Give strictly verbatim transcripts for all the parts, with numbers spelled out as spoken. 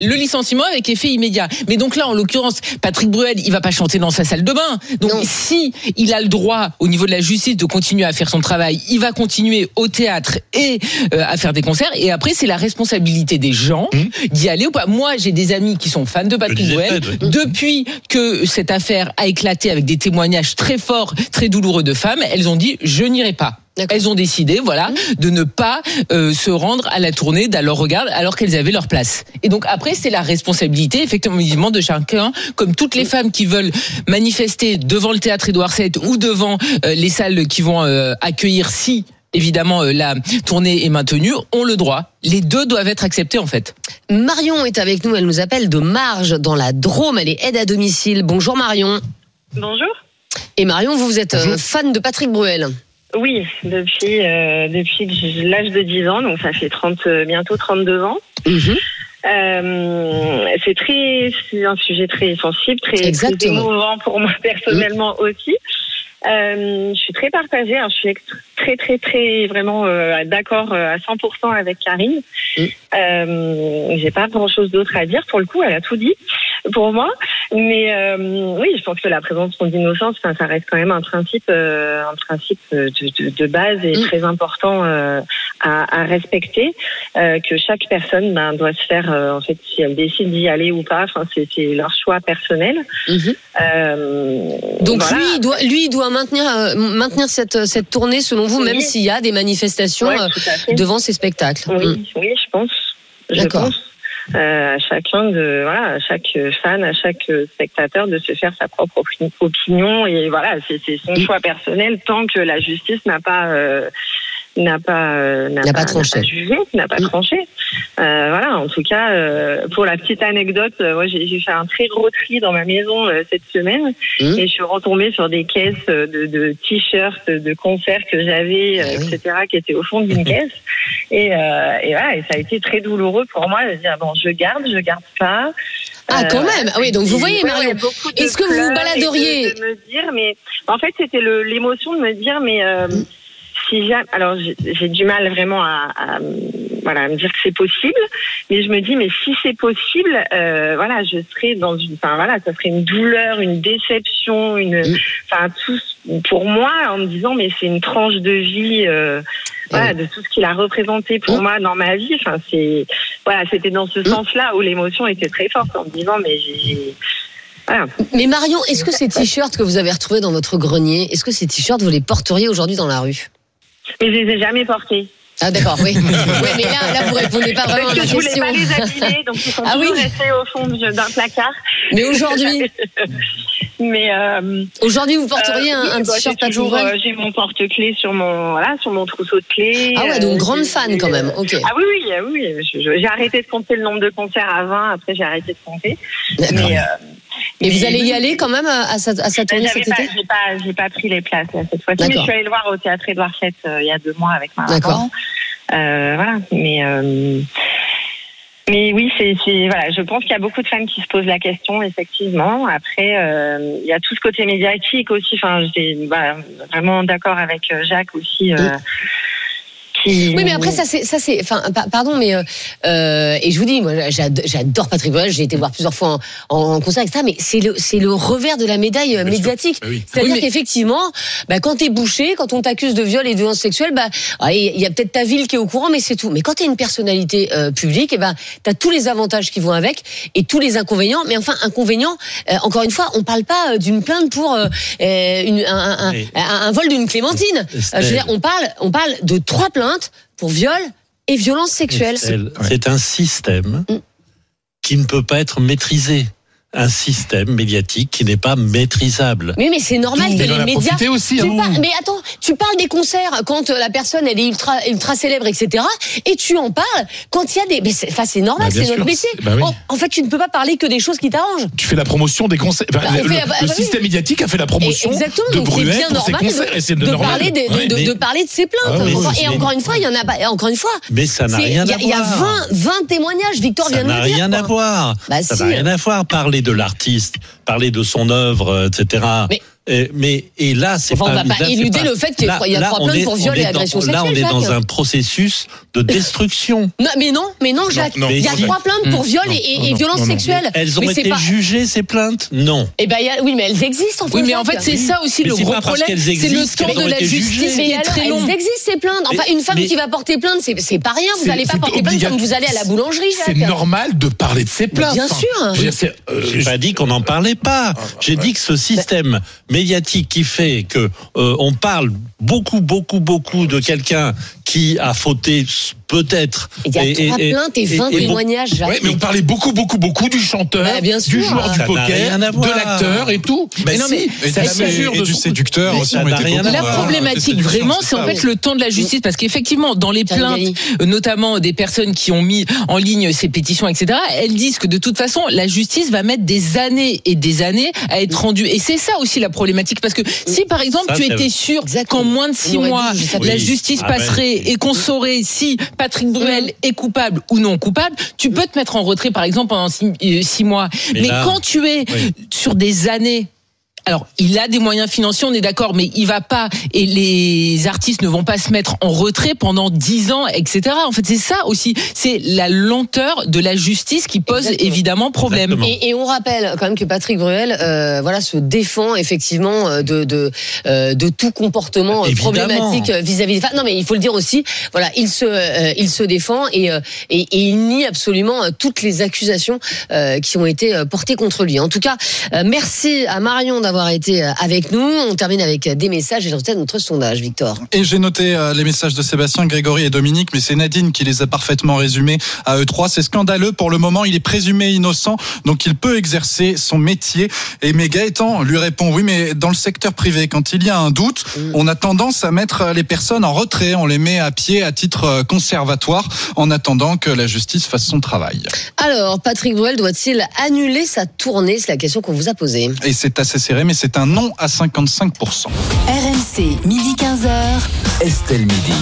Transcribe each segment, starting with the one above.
le licenciement avec effet immédiat. Mais donc là, en l'occurrence, Patrick Bruel, il va pas chanter dans sa salle de bain. Donc non. Si il a le droit, au niveau de la justice, de continuer à faire son travail, il va continuer au théâtre et euh, à faire des concerts. Et après, c'est la responsabilité des gens mmh. d'y aller ou pas. Moi, j'ai des amis qui sont fans de Patrick Bruel. Fait, oui. Depuis que cette affaire a éclaté avec des témoignages très forts, très douloureux de femmes, elles ont dit, je n'irai pas. D'accord. Elles ont décidé, voilà, mmh. de ne pas euh, se rendre à la tournée d'À leur regard alors qu'elles avaient leur place. Et donc après, c'est la responsabilité, effectivement, de chacun, comme toutes les femmes qui veulent manifester devant le théâtre Édouard sept ou devant euh, les salles qui vont euh, accueillir si, évidemment, euh, la tournée est maintenue, ont le droit. Les deux doivent être acceptés, en fait. Marion est avec nous, elle nous appelle de Marge, dans la Drôme. Elle est aide à domicile. Bonjour Marion. Bonjour. Et Marion, vous, vous êtes euh, fan de Patrick Bruel. Oui, depuis euh, depuis l'âge de dix ans, donc ça fait trente, bientôt trente-deux ans. Mmh. Euh, c'est très, c'est un sujet très sensible, très, très émouvant pour moi personnellement mmh. aussi. Euh, je suis très partagée, alors je suis très très très vraiment euh, d'accord à cent pour cent avec Karine. Mmh. Euh, j'ai pas grand chose d'autre à dire, pour le coup elle a tout dit pour moi, mais euh, oui, je pense que la présomption d'innocence, enfin, ça reste quand même un principe euh, un principe de, de, de base et mmh. très important euh, à, à respecter, euh, que chaque personne ben, doit se faire euh, en fait, si elle décide d'y aller ou pas, enfin c'est, c'est leur choix personnel. Mmh. Euh, donc voilà. lui il doit lui il doit maintenir euh, maintenir cette cette tournée selon vous, oui. même s'il y a des manifestations ouais, euh, devant ces spectacles. Oui, mmh. oui, je pense. Je D'accord. pense. Euh, à chacun de voilà, à chaque fan, à chaque spectateur de se faire sa propre opinion et voilà, c'est, c'est son choix personnel tant que la justice n'a pas euh, n'a pas euh, n'a, n'a, pas, pas, n'a pas jugé, n'a pas mmh. tranché. Euh, voilà, en tout cas, euh, pour la petite anecdote, euh, moi j'ai, j'ai fait un très gros tri dans ma maison euh, cette semaine mmh. et je suis retombée sur des caisses de, de t-shirts, de concerts que j'avais, euh, et cetera, qui étaient au fond d'une caisse. Et, euh, et voilà, et ça a été très douloureux pour moi de dire bon, je garde, je garde pas. Ah, quand même. Ah oui, donc vous voyez, Marion, ouais, est-ce que vous vous baladeriez de, de me dire, mais en fait, c'était le, l'émotion de me dire, mais euh, mmh. si jamais, alors j'ai, j'ai du mal vraiment à, à, voilà, à me dire que c'est possible, mais je me dis, mais si c'est possible, euh, voilà, je serais dans une, enfin voilà, ça serait une douleur, une déception, une, enfin mmh. tout pour moi, en me disant, mais c'est une tranche de vie. Euh, Voilà, de tout ce qu'il a représenté pour mmh. moi dans ma vie. Enfin, c'est, voilà, c'était dans ce mmh. sens-là où l'émotion était très forte en me disant, mais j'ai, voilà. Mais Marion, est-ce que ces t-shirts que vous avez retrouvés dans votre grenier, est-ce que ces t-shirts vous les porteriez aujourd'hui dans la rue? Mais je les ai jamais portés. Ah d'accord, oui. oui mais là, là vous répondez pas vraiment à ma question. Parce que je voulais pas les abîmer, donc ils sont ah, toujours oui. restés au fond d'un placard. Mais aujourd'hui Mais euh, aujourd'hui, vous porteriez euh, un, un t-shirt bah, toujours, euh, j'ai mon porte-clés sur mon voilà, sur mon trousseau de clés. Ah ouais, donc euh, grande fan quand même. Ok. Ah oui, oui, oui. Je, je, j'ai arrêté de compter le nombre de concerts à vingt. Après, j'ai arrêté de compter. Mais, euh, Et vous allez y aller quand même à sa, à sa tournée cet pas, été? J'ai pas, j'ai pas pris les places là, cette fois-ci. Mais je suis allée le voir au théâtre Édouard sept euh, il y a deux mois avec ma maman. D'accord. Euh, voilà, mais. Euh, Mais oui, c'est, c'est voilà. Je pense qu'il y a beaucoup de fans qui se posent la question, effectivement. Après, euh, il y a tout ce côté médiatique aussi. Enfin, j'étais bah, vraiment d'accord avec Jacques aussi. Euh, oui. Qui... Oui, mais après ça c'est ça c'est enfin pardon mais euh, et je vous dis moi j'adore, j'adore Patrick Bruel, j'ai été voir plusieurs fois en, en concert et cetera, mais c'est le c'est le revers de la médaille Bien médiatique. Oui. C'est-à-dire oui, mais... qu'effectivement, bah quand t'es bouché, quand on t'accuse de viol et de violence sexuelle, bah il y a peut-être ta ville qui est au courant, mais c'est tout. Mais quand t'es une personnalité euh, publique, et ben t'as tous les avantages qui vont avec et tous les inconvénients. Mais enfin inconvénients, euh, encore une fois, on parle pas d'une plainte pour euh, une, un, un, un, un vol d'une clémentine. Euh, je veux dire, on parle on parle de trois plaintes pour viol et violence sexuelle. C'est un système mm. qui ne peut pas être maîtrisé. Un système médiatique qui n'est pas maîtrisable. Oui, mais c'est normal Tout, que les médias. Aussi, tu hein. par... Mais attends, tu parles des concerts quand la personne elle est ultra ultra célèbre, et cetera. Et tu en parles quand il y a des. C'est... Enfin, c'est normal, bah, c'est sûr. Notre métier. Bah, oui. en, en fait, tu ne peux pas parler que des choses qui t'arrangent. Tu fais la promotion des concerts. Enfin, bah, le, fait, bah, le bah, système oui. médiatique a fait la promotion Exactement, de Bruel c'est bien pour ses concerts. De, et c'est de, normal. parler de, ouais, de, mais... de parler de ses plaintes. Ah, oui, et encore une fois, il y en a. Encore une fois. Mais ça n'a rien à voir. Il y a vingt témoignages. Victor vient de le dire. Ça n'a rien à voir. Ça n'a rien à voir. Parler de l'artiste. Parler de son œuvre, et cetera. Mais Et, mais et là, c'est enfin, pas. On va pas là, éluder pas, le fait qu'il y a là, trois là, plaintes est, pour viol et dans, agression sexuelle. Là, on est Jacques. dans un processus de destruction. Non, mais non, mais non, Jacques. Non, non, il y a non, trois plaintes pour viol non, et, non, et non, violences non, non. sexuelles. Mais elles ont mais été pas... jugées, ces plaintes? Non. Eh ben, y a... oui, mais elles existent. Enfin, oui, mais en Jacques. fait, c'est ça aussi mais le c'est gros pas parce problème. qu'elles C'est le existent temps qu'elles de ont la été justice jugées. qui Mais est alors, très long. elles existent ces plaintes. Enfin, une femme mais... qui va porter plainte, c'est, c'est pas rien. Vous C'est- n'allez pas c'est porter plainte obligat- comme vous allez à la boulangerie, Jacques. C'est normal de parler de ces plaintes. Bien Enfin, sûr. je veux dire, c'est, euh, J'ai pas dit qu'on n'en parlait pas. J'ai dit que ce système médiatique qui fait que euh, on parle beaucoup, beaucoup, beaucoup de quelqu'un qui a fauté peut-être. Il y a trois plaintes et vingt témoignages, Jacques. Ouais, mais on parlait beaucoup, beaucoup, beaucoup du chanteur, Bah, bien sûr. du joueur du Ça n'a poker, rien à de voir. l'acteur et tout. Bah mais non, si, mais et c'est du- la mesure et de du séducteur Mais aussi. ça on n'a était rien beaucoup à La dans- voir. problématique, séduction, vraiment, c'est c'est en ça, fait oui. le temps de la justice, parce qu'effectivement, dans les Tiens, plaintes, Gali. euh, notamment des personnes qui ont mis en ligne ces pétitions, et cetera, elles disent que de toute façon, la justice va mettre des années et des années à être rendue. Et c'est ça aussi la problématique, parce que si par exemple Ça, tu c'est- étais sûr Exactement. qu'en moins de On six aurait dû mois, juger ça. la Oui. justice Ah ben, passerait et qu'on saurait si Patrick Bruel est coupable ou non coupable, tu peux te mettre en retrait par exemple pendant six, euh, six mois. Mais Mais, là- quand tu es Oui. sur des années. Alors, il a des moyens financiers, on est d'accord, mais il va pas, et les artistes ne vont pas se mettre en retrait pendant dix ans, et cetera. En fait, c'est ça aussi, c'est la lenteur de la justice qui pose Exactement. évidemment problème. Exactement. Et, et on rappelle quand même que Patrick Bruel, euh, voilà, se défend effectivement euh, de de euh, de tout comportement euh, Évidemment. problématique euh, vis-à-vis des femmes. Non, mais il faut le dire aussi. Voilà, il se euh, il se défend et, euh, et et il nie absolument euh, toutes les accusations euh, qui ont été euh, portées contre lui. En tout cas, euh, merci à Marion d'avoir été euh, avec nous. On termine avec euh, des messages et le résultat de notre sondage, Victor. Et j'ai noté euh, les messages de Sébastien, Grégory et Dominique, mais c'est Nadine qui les a parfaitement résumés à eux trois. C'est scandaleux. Pour le moment, il est présumé innocent, donc il peut exercer son métier. Et mais Gaëtan lui répond, oui, mais dans le secteur privé, quand il y a un doute, Mm. on a tendance à mettre les personnes en retrait. On les met à pied à titre euh, conservatoire en attendant que la justice fasse son travail. Alors, Patrick Bruel doit-il annuler sa tournée? C'est la question qu'on vous a posée. Et c'est assez serré, mais c'est un non à cinquante-cinq pour cent. R M C, midi quinze heures. Estelle Midi.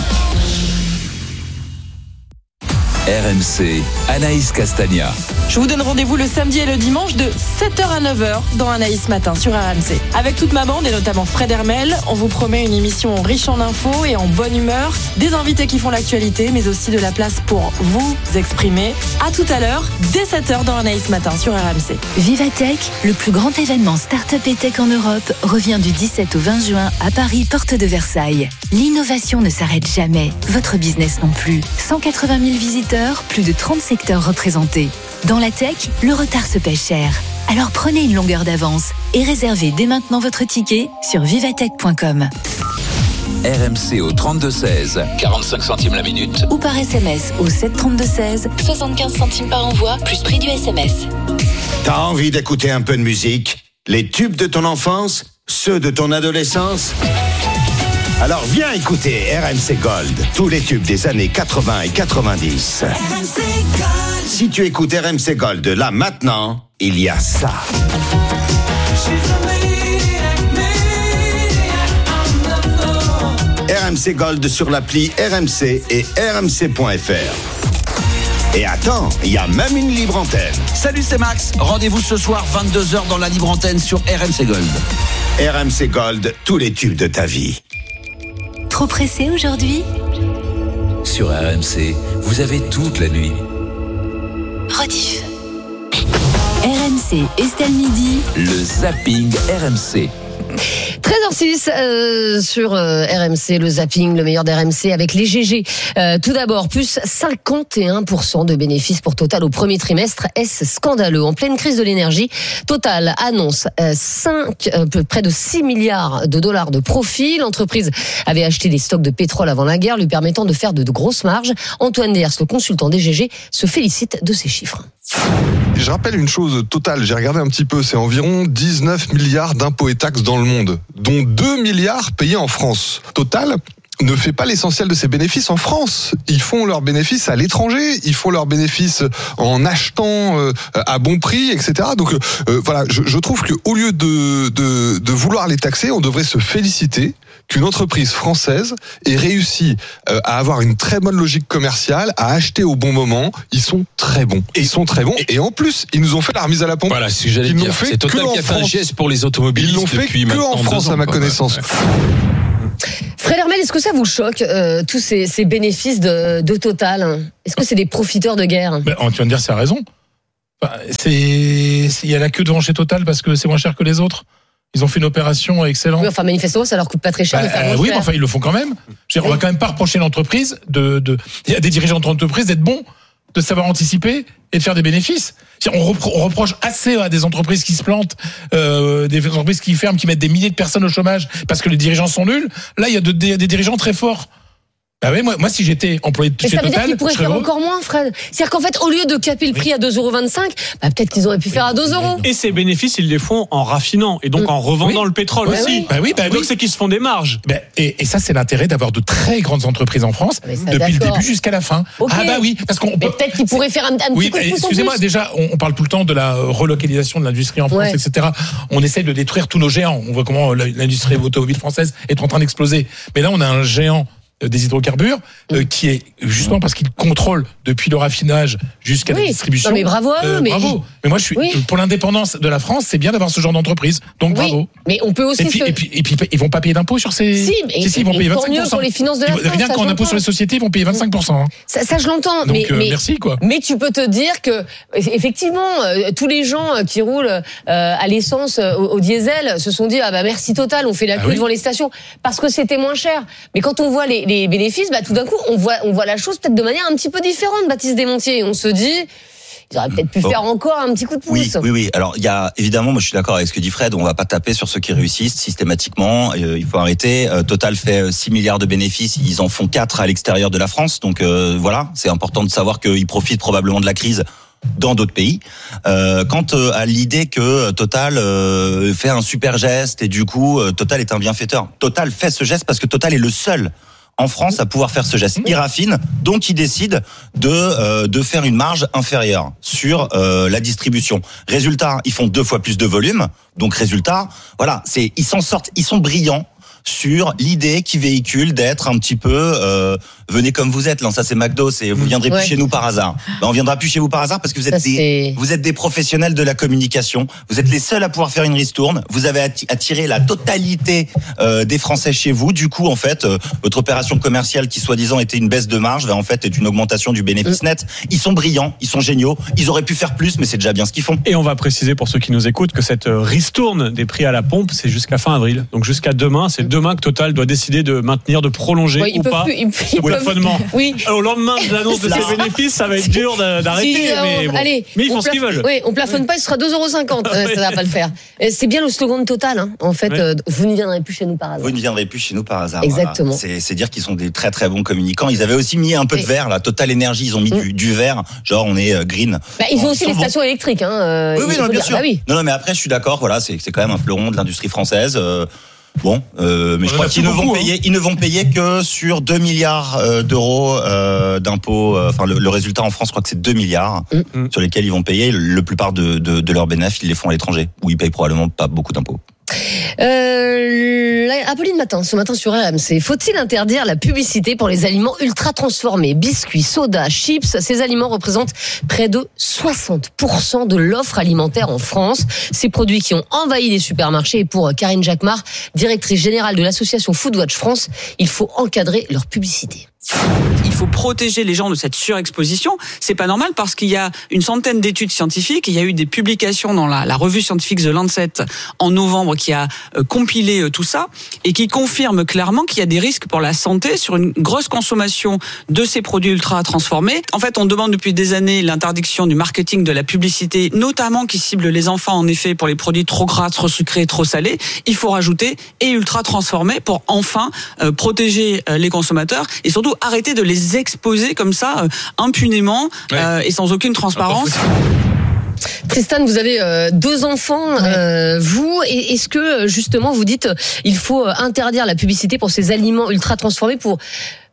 R M C, Anaïs Castagna. Je vous donne rendez-vous le samedi et le dimanche de sept heures à neuf heures dans Anaïs Matin sur R M C. Avec toute ma bande et notamment Fred Hermel, on vous promet une émission riche en infos et en bonne humeur, des invités qui font l'actualité, mais aussi de la place pour vous exprimer. À tout à l'heure, dès sept heures dans Anaïs Matin sur R M C. Vivatech, le plus grand événement start-up et tech en Europe, revient du dix-sept au vingt juin à Paris, porte de Versailles. L'innovation ne s'arrête jamais, votre business non plus. cent quatre-vingt mille visiteurs, plus de trente secteurs représentés. Dans la tech, le retard se paie cher. Alors prenez une longueur d'avance et réservez dès maintenant votre ticket sur vivatech point com. R M C au trente-deux seize, quarante-cinq centimes la minute. Ou par S M S au sept trente-deux seize, soixante-quinze centimes par envoi, plus prix du S M S. T'as envie d'écouter un peu de musique? Les tubes de ton enfance? Ceux de ton adolescence? Alors viens écouter R M C Gold, tous les tubes des années quatre-vingts et quatre-vingt-dix. Si tu écoutes R M C Gold là maintenant, il y a ça. R M C Gold sur l'appli R M C et R M C point F R. Et attends, il y a même une libre antenne. Salut, c'est Max. Rendez-vous ce soir vingt-deux heures dans la libre antenne sur R M C Gold. R M C Gold, tous les tubes de ta vie. Trop pressé aujourd'hui? Sur R M C, vous avez toute la nuit. Rediff. R M C, Estelle Midi. Le zapping R M C. treize heures six euh, sur euh, R M C, le zapping, le meilleur d'R M C avec les G G. Euh, tout d'abord, plus cinquante et un pour cent de bénéfices pour Total au premier trimestre. Est-ce scandaleux? En pleine crise de l'énergie, Total annonce euh, cinq, euh, près de six milliards de dollars de profit. L'entreprise avait acheté des stocks de pétrole avant la guerre, lui permettant de faire de, de grosses marges. Antoine Ders, le consultant des G G, se félicite de ces chiffres. Je rappelle une chose totale, j'ai regardé un petit peu, c'est environ dix-neuf milliards d'impôts et taxes dans le monde, dont deux milliards payés en France. Total ne fait pas l'essentiel de ses bénéfices en France. Ils font leurs bénéfices à l'étranger, ils font leurs bénéfices en achetant euh, à bon prix, et cetera. Donc euh, voilà, je, je trouve qu'au lieu de, de, de vouloir les taxer, on devrait se féliciter qu'une entreprise française ait réussi euh, à avoir une très bonne logique commerciale, à acheter au bon moment. Ils sont très bons. Ils sont très bons. Et en plus, ils nous ont fait la remise à la pompe. Voilà, c'est ce que j'allais dire. C'est Total qui a fait un geste pour les automobilistes. Ils l'ont fait depuis que en France, ans, à ma quoi. connaissance. Ouais. Fred Hermel, est-ce que ça vous choque, euh, tous ces, ces bénéfices de, de Total? Est-ce que c'est des profiteurs de guerre? Ben, tu viens de dire, c'est raison. Enfin, c'est, il y a la queue devant chez Total parce que c'est moins cher que les autres. Ils ont fait une opération excellente. Oui, enfin, manifestement, ça leur coûte pas très cher bah, de faire moins euh, Oui, cher. mais enfin, ils le font quand même. Je veux dire, on va quand même pas reprocher l'entreprise de, de, il y a des dirigeants d'entreprise d'être bons, de savoir anticiper et de faire des bénéfices. On, repro- on reproche assez à des entreprises qui se plantent, euh, des entreprises qui ferment, qui mettent des milliers de personnes au chômage parce que les dirigeants sont nuls. Là, il y a de, des, des dirigeants très forts. Ah oui, moi, moi, si j'étais employé de Mais chez ça veut Total, dire qu'ils pourraient je serais faire heureux. encore moins, Fred. C'est-à-dire qu'en fait, au lieu de caper le prix à deux euros vingt-cinq, bah, peut-être qu'ils auraient pu faire à deux euros. Et ces bénéfices, ils les font en raffinant et donc en revendant Oui. le pétrole Bah aussi. oui. Bah oui, bah donc oui. c'est qu'ils se font des marges. Ben, et, et ça, c'est l'intérêt d'avoir de très grandes entreprises en France Mais ça, depuis le d'accord. début jusqu'à la fin. Ok. Ah bah oui, parce qu'on Mais peut. peut-être qu'ils pourraient faire un, un Oui, petit coup de pouce en excusez-moi, plus. déjà, on, on parle tout le temps de la relocalisation de l'industrie en France, Ouais. et cetera. On essaie de détruire tous nos géants. On voit comment l'industrie automobile française est en train d'exploser. Mais là, on a un géant des hydrocarbures euh, qui est justement parce qu'il contrôle depuis le raffinage jusqu'à Oui. la distribution. Non, mais bravo à eux, Euh, mais- bravo. Mais moi, je suis Oui. pour l'indépendance de la France, c'est bien d'avoir ce genre d'entreprise. Donc Oui, bravo. mais on peut aussi Et puis, se- et puis, et puis, ils vont pas payer d'impôts sur ces. Si, mais- si, si, ils vont mais payer tant vingt-cinq pour cent. mieux pour les finances de la Ils- France, Rien ça qu'en j'entends. impôt sur les sociétés, ils vont payer vingt-cinq pour cent. hein. Ça, ça, je l'entends, Donc, mais, euh, mais merci, quoi. Mais tu peux te dire que effectivement, euh, tous les gens euh, qui roulent euh, à l'essence, euh, au, au diesel, se sont dit ah bah merci Total, on fait la Ah queue oui. devant les stations parce que c'était moins cher. Mais quand on voit les, les bénéfices, bah tout d'un coup, on voit on voit la chose peut-être de manière un petit peu différente, Baptiste Desmontiers. Et on se dit ils auraient peut-être pu Bon. faire encore un petit coup de pouce. Oui, oui, oui. Alors, il y a évidemment, moi, je suis d'accord avec ce que dit Fred. On va pas taper sur ceux qui réussissent systématiquement. Euh, il faut arrêter. Euh, Total fait six milliards de bénéfices. Ils en font quatre à l'extérieur de la France. Donc euh, voilà, c'est important de savoir qu'ils profitent probablement de la crise dans d'autres pays. Euh, quant euh, à l'idée que Total euh, fait un super geste et du coup euh, Total est un bienfaiteur. Total fait ce geste parce que Total est le seul en France à pouvoir faire ce geste. Il raffine, donc il décide de euh, de faire une marge inférieure sur euh, la distribution. Résultat, ils font deux fois plus de volume. Donc résultat, voilà, c'est ils s'en sortent, ils sont brillants sur l'idée qui véhicule d'être un petit peu euh, venez comme vous êtes. Là, ça c'est McDo, c'est vous viendrez Ouais. plus chez nous par hasard. Ben, on viendra plus chez vous par hasard parce que vous êtes Ça, des c'est- vous êtes des professionnels de la communication. Vous êtes les seuls à pouvoir faire une ristourne. Vous avez atti- attiré la totalité euh, des Français chez vous. Du coup, en fait, euh, votre opération commerciale qui soi-disant était une baisse de marge, ben, en fait, est une augmentation du bénéfice net. Ils sont brillants, ils sont géniaux. Ils auraient pu faire plus, mais c'est déjà bien ce qu'ils font. Et on va préciser pour ceux qui nous écoutent que cette euh, ristourne des prix à la pompe, c'est jusqu'à fin avril. Donc jusqu'à demain, c'est demain que Total doit décider de maintenir, de prolonger Ouais, ils ou peuvent pas plus- ils- ce ils peuvent- plafonnement. Oui. Au lendemain de l'annonce de Là. ces bénéfices, ça va être dur de- d'arrêter. Si, euh, mais, bon. allez, mais ils on font ce qu'ils plaf- veulent. Oui, on plafonne pas, ce sera deux euros cinquante. Euh, ça va pas le faire. Euh, C'est bien le slogan de Total, hein. En fait, Ouais. euh, vous ne viendrez plus chez nous par hasard. Vous ne viendrez plus chez nous par hasard. Exactement. Voilà. C'est, c'est dire qu'ils sont des très très bons communicants. Ils avaient aussi mis un peu Oui. de vert, là. Total Énergie, ils ont mis du, du vert. Genre, on est euh, green. Bah, ils ont aussi sont les bons. stations électriques, hein. euh, Oui, il oui, faut non, bien dire. sûr. Bah oui. Non, non, mais après, je suis d'accord. Voilà, c'est, c'est quand même un fleuron de l'industrie française. Euh, bon, euh, mais On je en crois a qu'ils plus ne vont beaucoup, payer, ils ne vont payer que sur deux milliards euh, d'euros euh, d'impôts. euh, Enfin, le, le résultat en France, je crois que c'est deux milliards Mm. sur lesquels ils vont payer. Le plupart de, de, de leurs bénéfices, ils les font à l'étranger, où ils payent probablement pas beaucoup d'impôts. Euh, la- Apolline Matin, ce matin sur R M C, faut-il interdire la publicité pour les aliments ultra transformés, biscuits, sodas, chips? Ces aliments représentent près de soixante pour cent de l'offre alimentaire en France. Ces produits qui ont envahi les supermarchés. Et pour Karine Jacquemart, directrice générale de l'association Foodwatch France, il faut encadrer leur publicité. Il faut protéger les gens de cette surexposition. C'est pas normal parce qu'il y a une centaine d'études scientifiques. Il y a eu des publications dans la, la revue scientifique The Lancet en novembre qui a euh, compilé euh, tout ça et qui confirme clairement qu'il y a des risques pour la santé sur une grosse consommation de ces produits ultra transformés. En fait, on demande depuis des années l'interdiction du marketing de la publicité, notamment qui cible les enfants en effet pour les produits trop gras, trop sucrés, trop salés. Il faut rajouter et ultra transformés pour enfin euh, protéger euh, les consommateurs et surtout arrêter de les exposer comme ça euh, impunément euh, et sans aucune transparence. Tristan, vous avez euh, deux enfants, euh, vous, et est-ce que justement vous dites euh, il faut euh, interdire la publicité pour ces aliments ultra transformés pour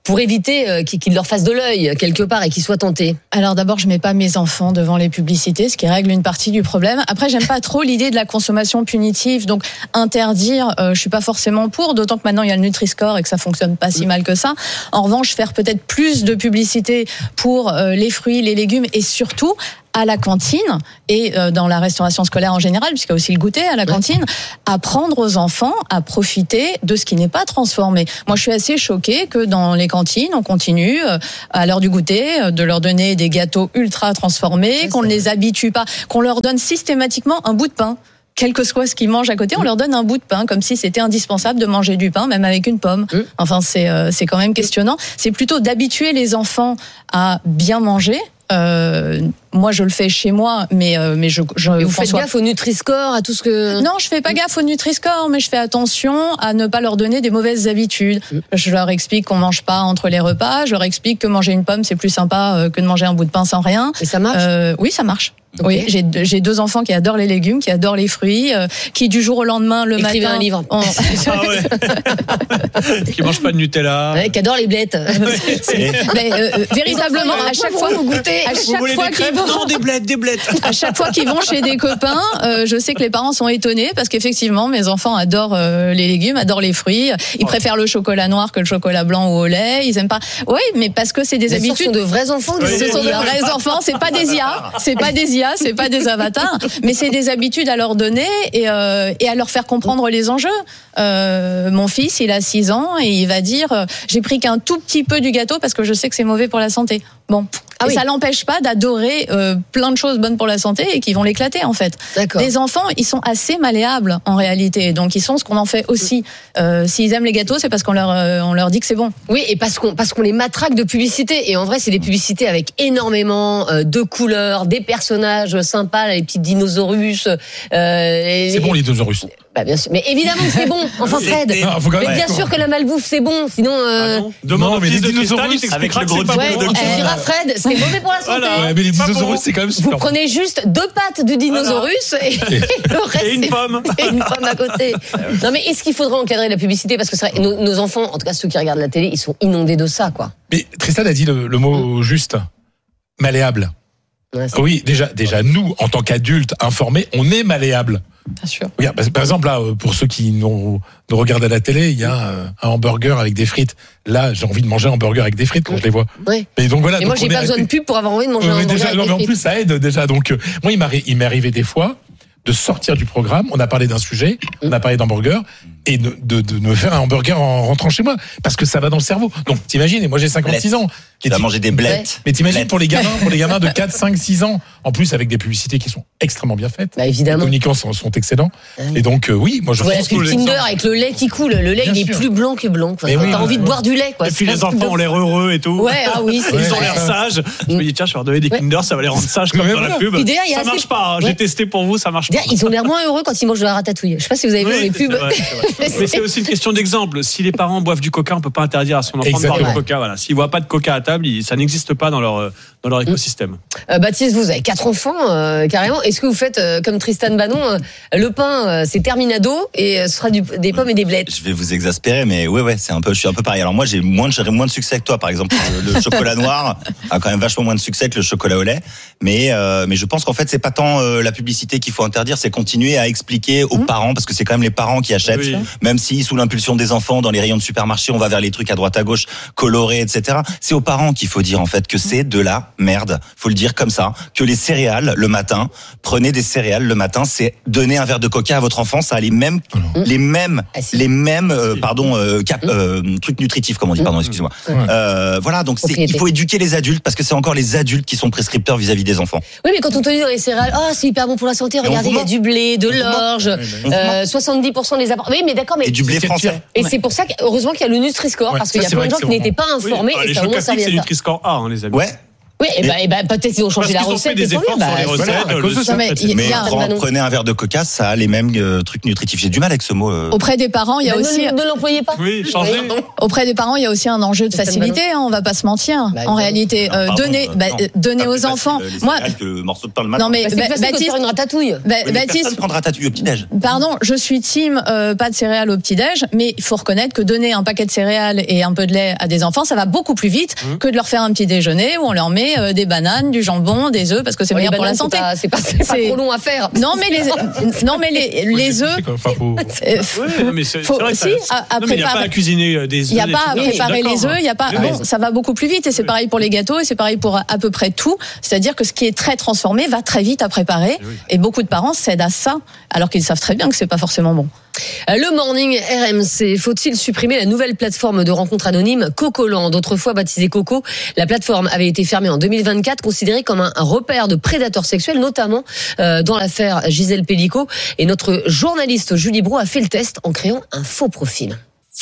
pour éviter euh, qu'ils, qu'ils leur fassent de l'œil quelque part et qu'ils soient tentés? Alors d'abord, je mets pas mes enfants devant les publicités, ce qui règle une partie du problème. Après, j'aime pas trop l'idée de la consommation punitive, donc interdire, euh, je suis pas forcément pour, d'autant que maintenant il y a le Nutri-Score et que ça fonctionne pas si mal que ça. En revanche, faire peut-être plus de publicité pour euh, les fruits, les légumes et surtout à la cantine et euh, dans la restauration scolaire en général, puisqu'il y a aussi le goûter à la cantine, apprendre aux enfants à profiter de ce qui n'est pas transformé. Moi, je suis assez choquée que dans les cantines, on continue euh, à l'heure du goûter euh, de leur donner des gâteaux ultra transformés, oui, qu'on ne les habitue pas, qu'on leur donne systématiquement un bout de pain. Quel que soit ce qu'ils mangent à côté, on leur donne un bout de pain, comme si c'était indispensable de manger du pain, même avec une pomme. Enfin, c'est euh, c'est quand même questionnant. C'est plutôt d'habituer les enfants à bien manger. Euh, moi, je le fais chez moi, mais euh, mais je. je et vous François... faites gaffe au Nutri-Score, à tout ce que. Non, je fais pas gaffe au Nutri-Score, mais je fais attention à ne pas leur donner des mauvaises habitudes. Je leur explique qu'on mange pas entre les repas. Je leur explique que manger une pomme c'est plus sympa que de manger un bout de pain sans rien. Et ça marche. Euh, oui, ça marche. Okay. Oui, j'ai j'ai deux enfants qui adorent les légumes, qui adorent les fruits, euh, qui du jour au lendemain le Écrivez matin. un livre. On... Ah ouais. Qui mangent pas de Nutella. Ouais, qui adorent les blettes. Mais, euh, véritablement, à chaque fois vous goûtez, à chaque fois qu'ils vont, non, des blettes, des blettes. À chaque fois qu'ils vont chez des copains, euh, je sais que les parents sont étonnés parce qu'effectivement, mes enfants adorent euh, les légumes, adorent les fruits. Ils ouais. préfèrent le chocolat noir que le chocolat blanc ou au lait. Ils aiment pas. Oui, mais parce que c'est des mais habitudes. Ce sont de vrais enfants. Oui, ce sont de vrais enfants. C'est pas des I A. C'est pas des I A. C'est pas des avatars. Mais c'est des habitudes à leur donner et, euh, et à leur faire comprendre les enjeux. Euh, mon fils, il a six ans et il va dire euh, j'ai pris qu'un tout petit peu du gâteau parce que je sais que c'est mauvais pour la santé. Bon, ah et oui. ça l'empêche pas d'adorer euh, plein de choses bonnes pour la santé et qui vont l'éclater en fait. D'accord. Les enfants, ils sont assez malléables en réalité, donc ils sont ce qu'on en fait aussi. Euh, s'ils aiment les gâteaux, c'est parce qu'on leur euh, on leur dit que c'est bon. Oui, et parce qu'on parce qu'on les matraque de publicité. Et en vrai, c'est des publicités avec énormément euh, de couleurs, des personnages sympas, les petits dinosaures. Euh, c'est les... bon les dinosaures. Bah bien sûr, mais évidemment que c'est bon. Enfin Fred, non, mais bien sûr que la malbouffe c'est bon, sinon. Euh... Ah Demande mais les dinosaures avec le gros ouais, de on dira Fred, c'est mauvais pour la santé. Voilà. Ouais, mais les dinosaures bon. C'est quand même super. Vous prenez juste deux pattes du dinosaurus voilà. et, et le reste et une pomme et une pomme à côté. Non mais est-ce qu'il faudrait encadrer la publicité parce que c'est vrai, nos, nos enfants, en tout cas ceux qui regardent la télé, ils sont inondés de ça quoi. Mais Tristan a dit le, le mot mmh. juste, malléable. Ouais, oui, déjà, déjà, nous, en tant qu'adultes informés, on est malléables. Bien sûr. Regarde, par exemple, là, pour ceux qui nous, nous regardent à la télé, il y a un hamburger avec des frites. Là, j'ai envie de manger un hamburger avec des frites quand je les vois. Oui. Et donc voilà. Et donc moi, j'ai pas besoin de pub pour avoir envie de manger oui, un hamburger déjà, avec non, des mais frites. En plus, ça aide déjà. Donc, euh, moi, il m'arrive, il m'est arrivé des fois de sortir du programme. On a parlé d'un sujet, on a parlé d'hamburger et de, de, de me faire un hamburger en rentrant chez moi parce que ça va dans le cerveau. Donc, t'imagines, et moi j'ai cinquante-six ans. Tu vas manger des blettes. Mais t'imagines blettes. pour les gamins, pour les gamins de quatre, cinq, six ans, en plus avec des publicités qui sont extrêmement bien faites. Bah, évidemment. Les communicants sont, sont excellents. Oui. Et donc, euh, oui, moi je voilà, pense que le Kinder avec le lait qui coule, le lait bien il est sûr. plus blanc que blanc. Quoi. Mais T'as oui, envie ouais. de boire du lait, quoi. Et puis les enfants ont l'air heureux et tout. Ouais, ah oui, c'est Ils ont vrai. l'air sages. Je me dis tiens, je vais leur donner des Kinder, ça va les rendre sages comme dans la pub. Puis d'ailleurs, il y a Ça assez- marche pas. J'ai Ouais. testé pour vous, ça marche pas. D'ailleurs, ils ont l'air moins heureux quand ils mangent de la ratatouille. Je sais pas si vous avez vu Oui, les c'est pubs. vrai, c'est vrai. Mais c'est aussi une question d'exemple. Si les parents boivent du coca, on peut pas interdire à son enfant de boire Exactement. du coca. Voilà. S'ils voient pas de coca à table, il- ça n'existe pas dans leur dans leur écosystème. Euh, Baptiste, vous avez quatre enfants euh, carrément. Est-ce que vous faites euh, comme Tristan Bannon, euh, le pain euh, c'est terminado et euh, ce sera du, des pommes et des blettes. Je vais vous exaspérer, mais ouais, ouais, c'est un peu, je suis un peu pareil. Alors moi, j'ai moins, j'aurais moins de succès que toi, par exemple. Le, le chocolat noir a quand même vachement moins de succès que le chocolat au lait. Mais, euh, mais je pense qu'en fait, c'est pas tant euh, la publicité qu'il faut interdire, c'est continuer à expliquer aux mmh. parents, parce que c'est quand même les parents qui achètent. Oui. Même si sous l'impulsion des enfants, dans les rayons de supermarché, on va vers les trucs à droite à gauche, colorés, et cetera. C'est aux parents qu'il faut dire en fait que c'est de la merde. Faut le dire comme ça. Que les céréales le matin, prenez des céréales le matin, c'est donner un verre de coca à votre enfant, ça a les mêmes, mmh. les mêmes, ah, si. les mêmes, euh, pardon, euh, cap, euh, trucs nutritifs, comme on dit, pardon, excusez-moi. Ouais. Euh, voilà, donc c'est, il faut éduquer les adultes parce que c'est encore les adultes qui sont prescripteurs vis-à-vis des enfants. Oui, mais quand on te dit dans les céréales, oh, c'est hyper bon pour la santé, regardez, il y a du blé, de l'orge, euh, soixante-dix pour cent des apports. Oui, mais d'accord, mais. Et du blé français. Et ouais. c'est pour ça qu'heureusement qu'il y a le Nutri-Score, ouais, parce qu'il y a plein de gens qui n'étaient pas informés. Oui, et les ça chocs à pic, c'est Nutri-Score A, hein, les amis. Ouais. Oui, et, et bah, et bah, peut-être qu'ils ont changé la recette. Des efforts bah, sur les recettes. voilà, Le ça, mais il mais y a prends- prenez un verre de coca, ça a les mêmes euh, trucs nutritifs. J'ai du mal avec ce mot. euh. Auprès des parents, il y a bah, aussi. Ne, ne l'employez pas. Oui, changez. Auprès des parents, il y a aussi un enjeu de facilité. Hein, on va pas se mentir. Bah, en réalité, euh, pardon, donner, euh, bah, non. donner Pas aux plus enfants. facile, les Moi, céréales que le morceau de pain le matin. non mais Bah, c'est Ba- plus facile que de Baptiste, faire une ratatouille. Ba- Oui, mais Baptiste, personne prendra ratatouille au petit-déj. pardon, je suis team euh, pas de céréales au petit-déj, mais il faut reconnaître que donner un paquet de céréales et un peu de lait à des enfants, ça va beaucoup plus vite Mmh. que de leur faire un petit déjeuner où on leur met euh, des bananes, du jambon, des œufs, parce que c'est Bon, meilleur les pour la bananes, santé. C'est pas, c'est pas, c'est pas C'est- trop long à faire. Non mais les non mais les les œufs. Enfin, faut- euh, Ouais, non, mais c'est faut c'est vrai que aussi ça- à, à non, mais il n'y a pas préparer. à cuisiner euh, des œufs. Il n'y a des pas à trucs. Oui, préparer d'accord, les œufs, il y a pas. Mais Bon, oui. ça va beaucoup plus vite et c'est pareil pour les gâteaux et c'est pareil pour à peu près tout. C'est-à-dire que ce qui est très transformé va très vite à préparer et beaucoup de parents cèdent à ça alors qu'ils savent très bien que c'est pas forcément bon. Le morning R M C, faut-il supprimer la nouvelle plateforme de rencontres anonymes Cocoland, autrefois baptisée Coco? La plateforme avait été fermée en deux mille vingt-quatre, considérée comme un repère de prédateurs sexuels, notamment euh, dans l'affaire Gisèle Pellico. Et notre journaliste Julie Brault a fait le test en créant un faux profil.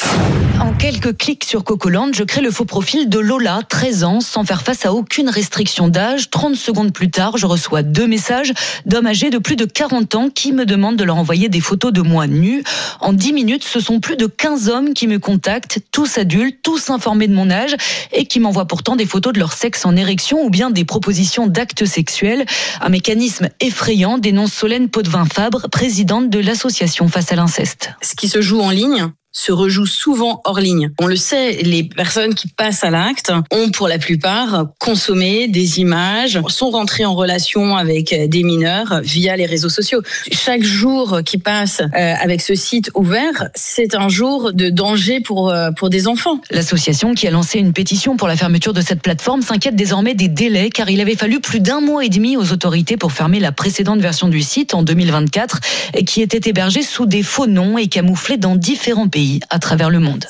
En quelques clics sur Cocoland, je crée le faux profil de Lola, treize ans, sans faire face à aucune restriction d'âge. trente secondes plus tard, je reçois deux messages d'hommes âgés de plus de quarante ans qui me demandent de leur envoyer des photos de moi nue. En dix minutes, ce sont plus de quinze hommes qui me contactent, tous adultes, tous informés de mon âge et qui m'envoient pourtant des photos de leur sexe en érection ou bien des propositions d'actes sexuels. Un mécanisme effrayant, dénonce Solène Potvin-Fabre, présidente de l'association Face à l'inceste. Ce qui se joue en ligne se rejoue souvent hors ligne. On le sait, les personnes qui passent à l'acte ont pour la plupart consommé des images, sont rentrées en relation avec des mineurs via les réseaux sociaux. Chaque jour qui passe euh, avec ce site ouvert, c'est un jour de danger pour, euh, pour des enfants. L'association qui a lancé une pétition pour la fermeture de cette plateforme s'inquiète désormais des délais car il avait fallu plus d'un mois et demi aux autorités pour fermer la précédente version du site en deux mille vingt-quatre et qui était hébergée sous des faux noms et camouflée dans différents pays à travers le monde.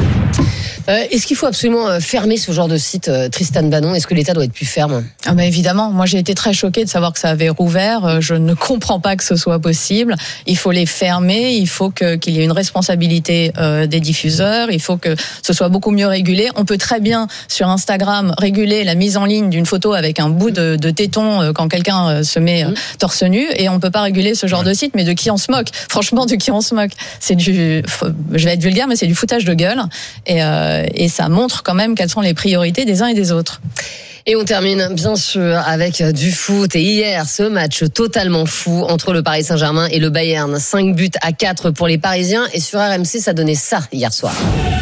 Euh, est-ce qu'il faut absolument fermer ce genre de site, euh, Tristan Banon? Est-ce que l'État doit être plus ferme? Ah bah évidemment, moi j'ai été très choquée de savoir que ça avait rouvert. Je ne comprends pas que ce soit possible. Il faut les fermer, il faut que, qu'il y ait une responsabilité euh, des diffuseurs, il faut que ce soit beaucoup mieux régulé. On peut très bien sur Instagram réguler la mise en ligne d'une photo avec un bout de, de téton euh, quand quelqu'un euh, se met euh, torse nu, et on peut pas réguler ce genre de site. Mais de qui on se moque? Franchement, de qui on se moque? C'est du, je vais être vulgaire, mais c'est du foutage de gueule. Et euh, Et ça montre quand même quelles sont les priorités des uns et des autres. Et on termine bien sûr avec du foot. Et hier, ce match totalement fou entre le Paris Saint-Germain et le Bayern. cinq buts à quatre pour les Parisiens. Et sur R M C, ça donnait ça hier soir.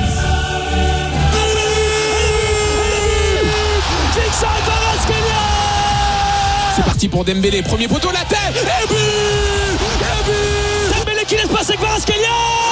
C'est parti pour Dembélé, premier poteau, la tête, et but, et but, Dembélé qui laisse passer Kvaratskhelia.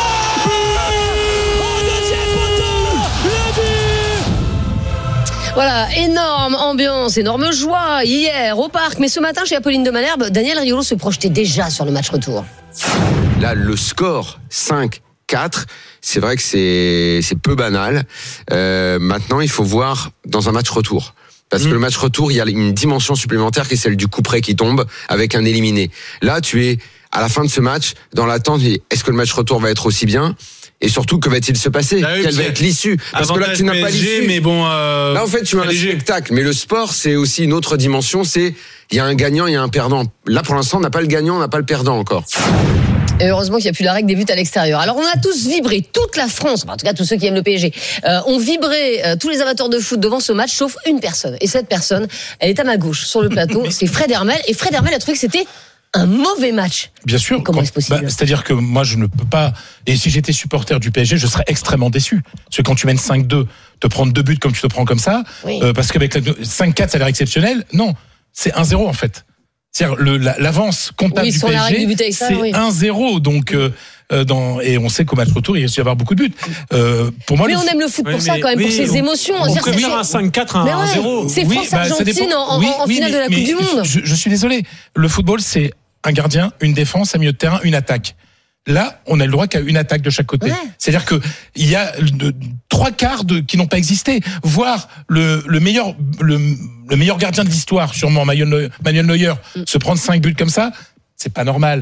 Voilà, énorme ambiance, énorme joie hier au parc. Mais ce matin, chez Apolline de Malherbe, Daniel Riolo se projetait déjà sur le match retour. Là, le score cinq quatre, c'est vrai que c'est c'est peu banal. Euh, maintenant, il faut voir dans un match retour. Parce mmh. que le match retour, il y a une dimension supplémentaire qui est celle du coup près qui tombe avec un éliminé. Là, tu es à la fin de ce match dans l'attente. Est-ce que le match retour va être aussi bien ? Et surtout, que va-t-il se passer? Ah oui, Quelle va être l'issue? Parce que là, tu n'as pas l'issue. Mais bon, euh, là, en fait, tu as un léger. spectacle. Mais le sport, c'est aussi une autre dimension. C'est il y a un gagnant, il y a un perdant. Là, pour l'instant, on n'a pas le gagnant, on n'a pas le perdant encore. Et heureusement qu'il n'y a plus la règle des buts à l'extérieur. Alors on a tous vibré, toute la France, en tout cas tous ceux qui aiment le P S G, euh, ont vibré, euh, tous les amateurs de foot devant ce match, sauf une personne. Et cette personne, elle est à ma gauche sur le plateau, c'est Fred Hermel. Et Fred Hermel a trouvé que c'était un mauvais match. Bien sûr. Comment est-ce possible? Bah, c'est-à-dire que moi, je ne peux pas. Et si j'étais supporter du P S G, je serais extrêmement déçu. Parce que quand tu mènes cinq deux, te prendre deux buts comme tu te prends comme ça, oui. euh, parce qu'avec la cinq quatre, ça a l'air exceptionnel. Non, c'est un zéro en fait. C'est-à-dire le, la, l'avance comptable oui, du P S G, du ça, c'est oui. un zéro. Donc, euh, dans, et on sait qu'au match retour, il risque d'y avoir beaucoup de buts. Euh, pour moi, mais le... on aime le foot pour oui, ça, quand même, oui, pour ses on, émotions. On préfère un cinq quatre à un ouais, zéro. C'est oui, France-Argentine bah, en, oui, en oui, finale mais, de la Coupe mais, du Monde. Je, je suis désolé. Le football, c'est un gardien, une défense, un milieu de terrain, une attaque. Là, on a le droit qu'à une attaque de chaque côté. Ouais. C'est-à-dire que il y a de, trois quarts de, qui n'ont pas existé. Voire le, le meilleur, le, le meilleur gardien de l'histoire, sûrement Manuel Neuer, mm. se prendre cinq buts comme ça, c'est pas normal.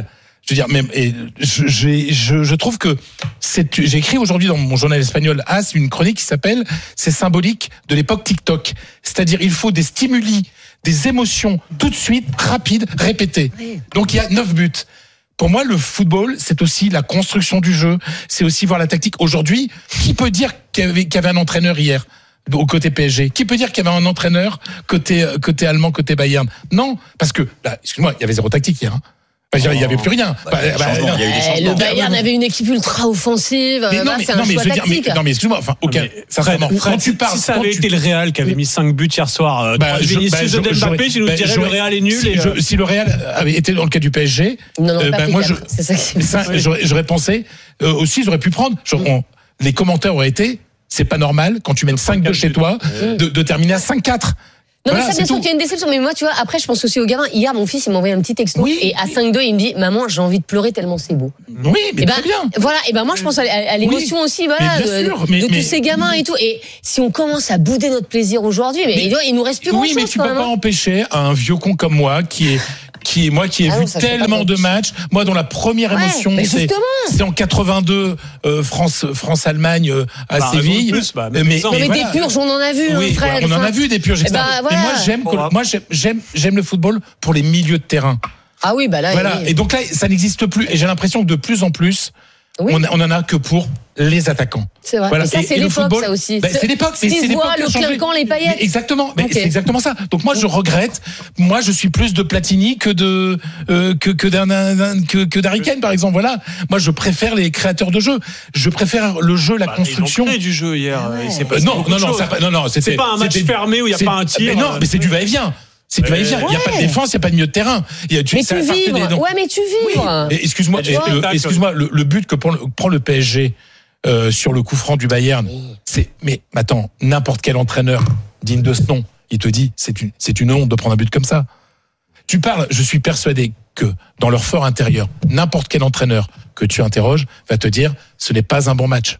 Je veux dire, même, et je, j'ai, je, je trouve que c'est, j'ai écrit aujourd'hui dans mon journal espagnol As une chronique qui s'appelle c'est symbolique de l'époque TikTok. C'est-à-dire, il faut des stimuli, des émotions tout de suite, rapides, répétées. Donc, il y a neuf buts. Pour moi, le football, c'est aussi la construction du jeu, c'est aussi voir la tactique. Aujourd'hui, qui peut dire qu'il y avait, qu'il y avait un entraîneur hier au côté P S G? Qui peut dire qu'il y avait un entraîneur côté, côté allemand, côté Bayern? Non, parce que, là, excuse-moi, il y avait zéro tactique hier. Hein. Il n'y avait plus rien. Bah, bah, bah, il y a eu des changements. Le Bayern avait une équipe ultra offensive. Mais non, bah, mais, c'est non, un mais choix je veux dire, tactique. mais, non, mais excuse-moi, enfin, ok. Sincèrement, quand tu parles, si ça quand avait tu... été le Real qui avait mis cinq buts hier soir, euh, bah, je, Vinicius bah, de Mbappé, tu nous bah, dirais le Real est nul. Si, et, euh... je, si le Real avait été dans le cas du P S G, non, non, euh, bah, moi, je, c'est ça que ça, j'aurais, j'aurais pensé, euh, aussi, ils auraient pu prendre, genre, on, les commentaires auraient été, c'est pas normal, quand tu mènes cinq deux chez toi, de, de terminer à cinq quatre. Non, Voilà, mais ça, bien sûr qu'il y a une déception. Mais moi, tu vois, après, je pense aussi aux gamins. Hier, mon fils, il m'a envoyé un petit texto. Oui. Et à cinq deux, il me dit, maman, j'ai envie de pleurer tellement c'est beau. Oui, mais et très ben, bien. Voilà. Et ben, moi, je pense à, à l'émotion oui. aussi, voilà, de, sûr, mais, de mais, tous ces gamins et tout. Et si on commence à bouder notre plaisir aujourd'hui, mais, mais il, il nous reste plus grand chose. Oui, mais tu quand peux même. pas empêcher un vieux con comme moi qui est, qui est, moi qui ai ah vu non, tellement de matchs, moi dont la première ouais, émotion, c'est, c'est en quatre-vingt-deux, euh, France, France-Allemagne, euh, à bah, Séville. Plus, bah, mais, mais, non, mais, mais voilà. Des purges, on en a vu, oui, hein, Fred. Voilà, on en a vu des purges. Bah, voilà. Mais moi, j'aime, bon, moi, j'aime, j'aime, j'aime le football pour les milieux de terrain. Ah oui, bah là. Voilà. Oui. Et donc là, ça n'existe plus. Et j'ai l'impression que de plus en plus, oui. on, on en a que pour les attaquants. C'est vrai. Voilà. Et ça, et, c'est et l'époque, football, ça aussi. Bah, c'est l'époque. C'est, c'est l'époque. Le clinquant, les paillettes. Mais exactement. Mais okay. c'est exactement ça. Donc moi, je regrette. Moi, je suis plus de Platini que de euh, que que d'un, d'un que, que d'Harry Kane, par exemple. Voilà. Moi, je préfère les créateurs de jeux. Je préfère le jeu, la bah, construction. Ils ont créé du jeu hier. Ouais. C'est pas, non, non, non, ça, non, non. C'était, c'est pas un match c'était, fermé où il y a pas un tir. Mais non, mais c'est du va-et-vient. C'est du va-et-vient. Il n'y a pas de défense, il n'y a pas de milieu de terrain. Il y a, tu, mais ça, tu vibres. des, donc, ouais, mais tu vibres. Oui. Et excuse-moi, et, le, excuse-moi, le, le but que prend le, prend le P S G euh, sur le coup franc du Bayern, c'est, mais attends, n'importe quel entraîneur digne de ce nom, il te dit, c'est une, c'est une honte de prendre un but comme ça. Tu parles, je suis persuadé que dans leur fort intérieur, n'importe quel entraîneur que tu interroges va te dire, ce n'est pas un bon match.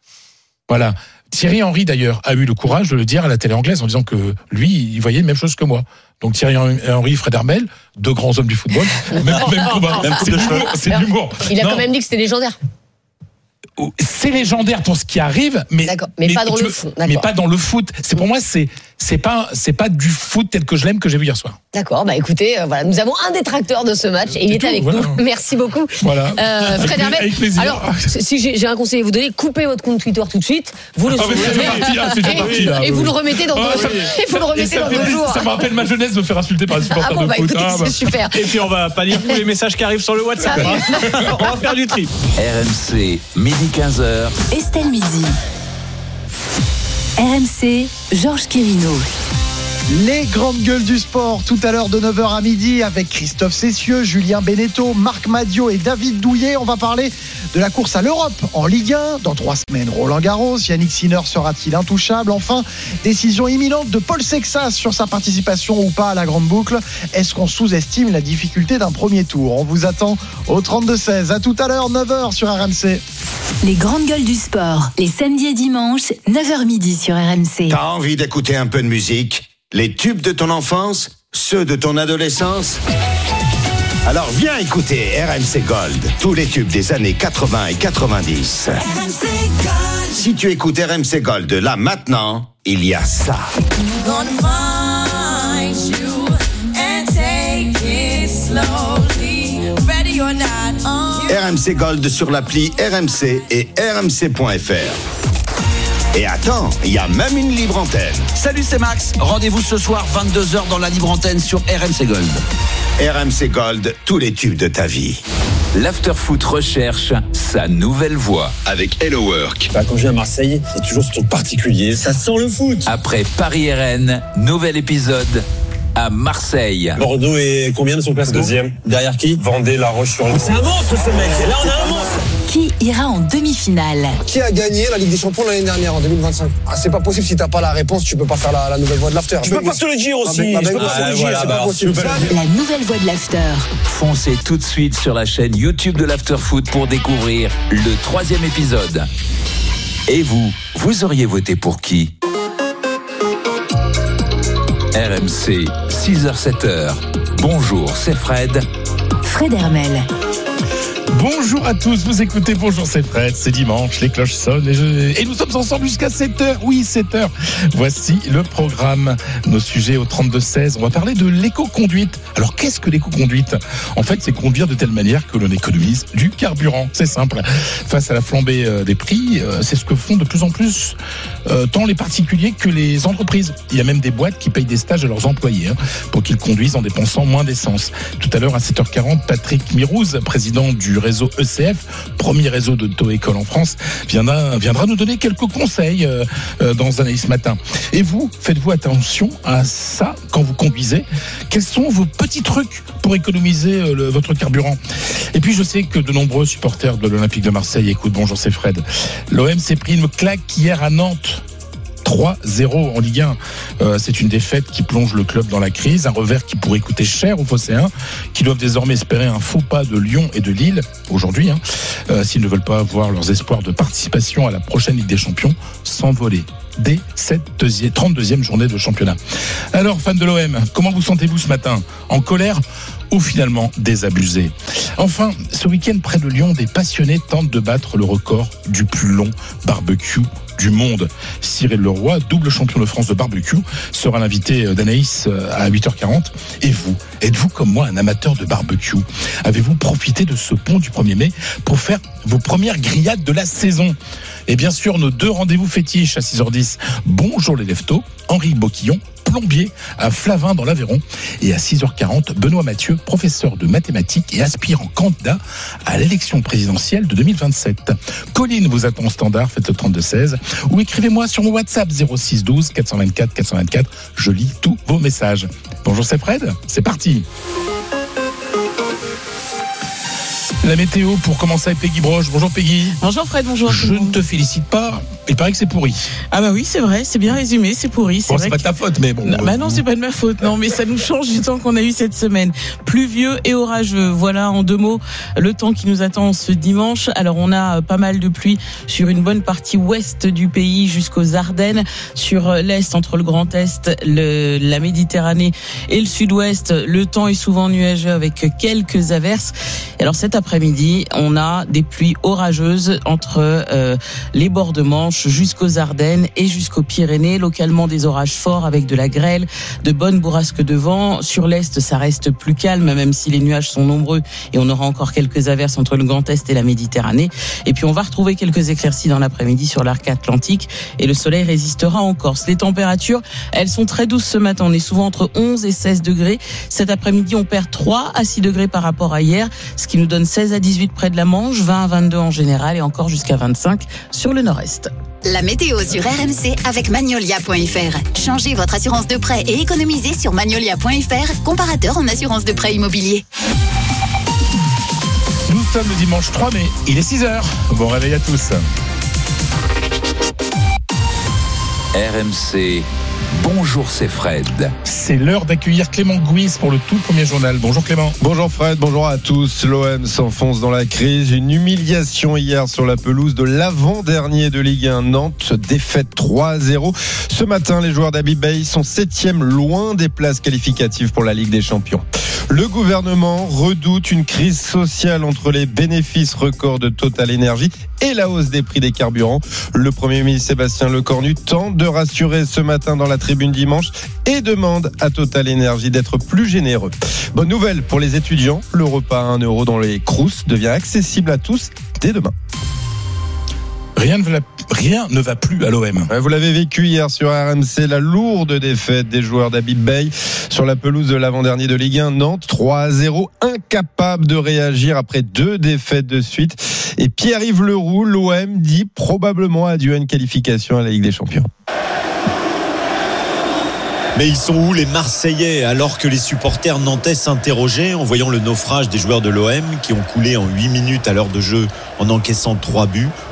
Voilà. Thierry Henry, d'ailleurs, a eu le courage de le dire à la télé anglaise en disant que lui, il voyait la même chose que moi. Donc Thierry Henry, Fred Hermel, deux grands hommes du football, même, même combat. Même c'est, de l'humour, c'est de l'humour. Il a non. quand même dit que c'était légendaire. C'est légendaire pour ce qui arrive, mais, D'accord, mais, mais pas dans le foot. Mais pas dans le foot. C'est pour moi, c'est c'est pas c'est pas du foot tel que je l'aime que j'ai vu hier soir. D'accord, bah écoutez, euh, voilà, nous avons un détracteur de ce match et il est avec voilà. nous. Merci beaucoup. Voilà. Euh, Fred Hermel. Avec plaisir. Alors, si j'ai, j'ai un conseil à vous donner, coupez votre compte Twitter tout de suite, vous le supprimez ah, et, et vous le remettez dans deux vous le remettez dans deux jours. Ça me rappelle ma jeunesse de me faire insulter par un supporter ah bon, de bah, foot. Écoutez, ah, bah. C'est super. Et puis on va pas lire tous les messages qui arrivent sur le WhatsApp. Ah, on va faire du tri. R M C, midi quinze heures. Estelle Midi. R M C, Georges Quirino. Les grandes gueules du sport, tout à l'heure de neuf heures à midi avec Christophe Cessieux, Julien Beneteau, Marc Madiot et David Douillet. On va parler de la course à l'Europe en Ligue un. Dans trois semaines, Roland Garros, Yannick Sinner sera-t-il intouchable? Enfin, décision imminente de Paul Sexas sur sa participation ou pas à la grande boucle. Est-ce qu'on sous-estime la difficulté d'un premier tour? On vous attend au trente-deux seize. À tout à l'heure, neuf heures sur R M C. Les grandes gueules du sport, les samedis et dimanches, neuf heures midi sur R M C. T'as envie d'écouter un peu de musique? Les tubes de ton enfance? Ceux de ton adolescence? Alors viens écouter R M C Gold, tous les tubes des années quatre-vingts et quatre-vingt-dix. R M C Gold. Si tu écoutes R M C Gold là maintenant, il y a ça. R M C Gold sur l'appli R M C et R M C point F R. Et attends, il y a même une libre antenne. Salut, c'est Max. Rendez-vous ce soir vingt-deux heures dans la libre antenne sur R M C Gold. R M C Gold, tous les tubes de ta vie. L'Afterfoot recherche sa nouvelle voix avec Hello Work. Bah, quand je viens à Marseille, c'est toujours ce truc particulier. Ça sent le foot. Après Paris-R N, nouvel épisode à Marseille. Bordeaux est combien de son classement? Deuxième. Derrière qui? Vendée, La Roche-sur-Yon. C'est un monstre ce mec. Là on a un monstre. Qui ira en demi-finale? Qui a gagné la Ligue des Champions l'année dernière en deux mille vingt-cinq? Ah, c'est pas possible, si t'as pas la réponse, tu peux pas faire la, la nouvelle voix de l'after. Je peux pas te le dire aussi. Ah, je peux pas te le dire, c'est pas possible. La nouvelle voix de l'after. Foncez tout de suite sur la chaîne YouTube de l'Afterfoot pour découvrir le troisième épisode. Et vous, vous auriez voté pour qui? R M C, six heures sept heures. Bonjour, c'est Fred. Fred Hermel. Bonjour à tous, vous écoutez Bonjour c'est Fred, c'est dimanche, les cloches sonnent et, je... et nous sommes ensemble jusqu'à sept heures, oui sept heures. Voici le programme, nos sujets au trente-deux seize, on va parler de l'éco-conduite. Alors qu'est-ce que l'éco-conduite ? En fait c'est conduire de telle manière que l'on économise du carburant, c'est simple. Face à la flambée des prix, c'est ce que font de plus en plus euh, tant les particuliers que les entreprises. Il y a même des boîtes qui payent des stages à leurs employés hein, pour qu'ils conduisent en dépensant moins d'essence. Tout à l'heure à sept heures quarante, Patrick Mirouz, président du réseau E C F, premier réseau d'auto-école en France, viendra, viendra nous donner quelques conseils euh, euh, dans Anaïs Matin. Et vous, faites-vous attention à ça quand vous conduisez ? Quels sont vos petits trucs pour économiser euh, le, votre carburant ? Et puis je sais que de nombreux supporters de l'Olympique de Marseille écoutent Bonjour c'est Fred. L'O M s'est pris une claque hier à Nantes. trois zéro en Ligue un. Euh, c'est une défaite qui plonge le club dans la crise, un revers qui pourrait coûter cher aux Phocéens, qui doivent désormais espérer un faux pas de Lyon et de Lille, aujourd'hui, hein, euh, s'ils ne veulent pas voir leurs espoirs de participation à la prochaine Ligue des Champions s'envoler dès cette trente-deuxième journée de championnat. Alors, fans de l'O M, comment vous sentez-vous ce matin ? En colère ou finalement désabusé ? Enfin, ce week-end près de Lyon, des passionnés tentent de battre le record du plus long barbecue du monde. Cyril Leroy, double champion de France de barbecue, sera l'invité d'Anaïs à huit heures quarante. Et vous, êtes-vous comme moi un amateur de barbecue ? Avez-vous profité de ce pont du premier mai pour faire vos premières grillades de la saison ? Et bien sûr, nos deux rendez-vous fétiches à six heures dix. Bonjour les leftos, Henri Boquillon, plombier à Flavin dans l'Aveyron, et à six heures quarante, Benoît Mathieu, professeur de mathématiques et aspirant candidat à l'élection présidentielle de deux mille vingt-sept. Colline vous attend au standard, faites le trente-deux seize, ou écrivez-moi sur mon WhatsApp zéro six douze quatre cent vingt-quatre quatre cent vingt-quatre. Je lis tous vos messages. Bonjour, c'est Fred, c'est parti. La météo pour commencer avec Peggy Broche. Bonjour Peggy. Bonjour Fred, bonjour. Je ne te félicite pas, il paraît que c'est pourri. Ah bah oui, c'est vrai, c'est bien résumé, c'est pourri. C'est, bon, vrai c'est pas que... de ta faute, mais bon. Non, bah non, c'est pas de ma faute, non, mais ça nous change du temps qu'on a eu cette semaine. Pluvieux et orageux, voilà en deux mots le temps qui nous attend ce dimanche. Alors on a pas mal de pluie sur une bonne partie ouest du pays jusqu'aux Ardennes, sur l'est entre le Grand Est, le, la Méditerranée et le sud-ouest. Le temps est souvent nuageux avec quelques averses. Alors cet après-midi, on a des pluies orageuses entre euh, les bords de Manche jusqu'aux Ardennes et jusqu'aux Pyrénées. Localement, des orages forts avec de la grêle, de bonnes bourrasques de vent. Sur l'est, ça reste plus calme, même si les nuages sont nombreux et on aura encore quelques averses entre le Grand Est et la Méditerranée. Et puis, on va retrouver quelques éclaircies dans l'après-midi sur l'arc atlantique et le soleil résistera en Corse. Les températures, elles sont très douces ce matin. On est souvent entre onze et seize degrés. Cet après-midi, on perd trois à six degrés par rapport à hier, ce qui nous donne seize à dix-huit près de la Manche, vingt à vingt-deux en général et encore jusqu'à vingt-cinq sur le nord-est. La météo sur R M C avec Magnolia point F R. Changez votre assurance de prêt et économisez sur Magnolia point F R, comparateur en assurance de prêt immobilier. Nous sommes le dimanche trois mai, il est six heures. Bon réveil à tous. R M C, bonjour c'est Fred. C'est l'heure d'accueillir Clément Gouis pour le tout premier journal. Bonjour Clément. Bonjour Fred, bonjour à tous. L'O M s'enfonce dans la crise. Une humiliation hier sur la pelouse de l'avant-dernier de Ligue un, Nantes. Défaite trois à zéro. Ce matin, les joueurs d'Habib Bey sont septième, loin des places qualificatives pour la Ligue des Champions. Le gouvernement redoute une crise sociale entre les bénéfices records de Total Énergie et la hausse des prix des carburants. Le Premier ministre Sébastien Lecornu tente de rassurer ce matin dans la tribune dimanche et demande à Total Énergie d'être plus généreux. Bonne nouvelle pour les étudiants, le repas à un euro dans les Crous devient accessible à tous dès demain. Rien ne, va, rien ne va plus à l'O M. Vous l'avez vécu hier sur R M C, la lourde défaite des joueurs d'Habib Bey sur la pelouse de l'avant-dernier de Ligue un, Nantes, trois à zéro, incapable de réagir après deux défaites de suite. Et Pierre-Yves Leroux, l'O M dit probablement adieu à une qualification à la Ligue des Champions. Mais ils sont où les Marseillais alors que les supporters nantais s'interrogeaient en voyant le naufrage des joueurs de l'O M qui ont coulé en huit minutes à l'heure de jeu en encaissant trois buts?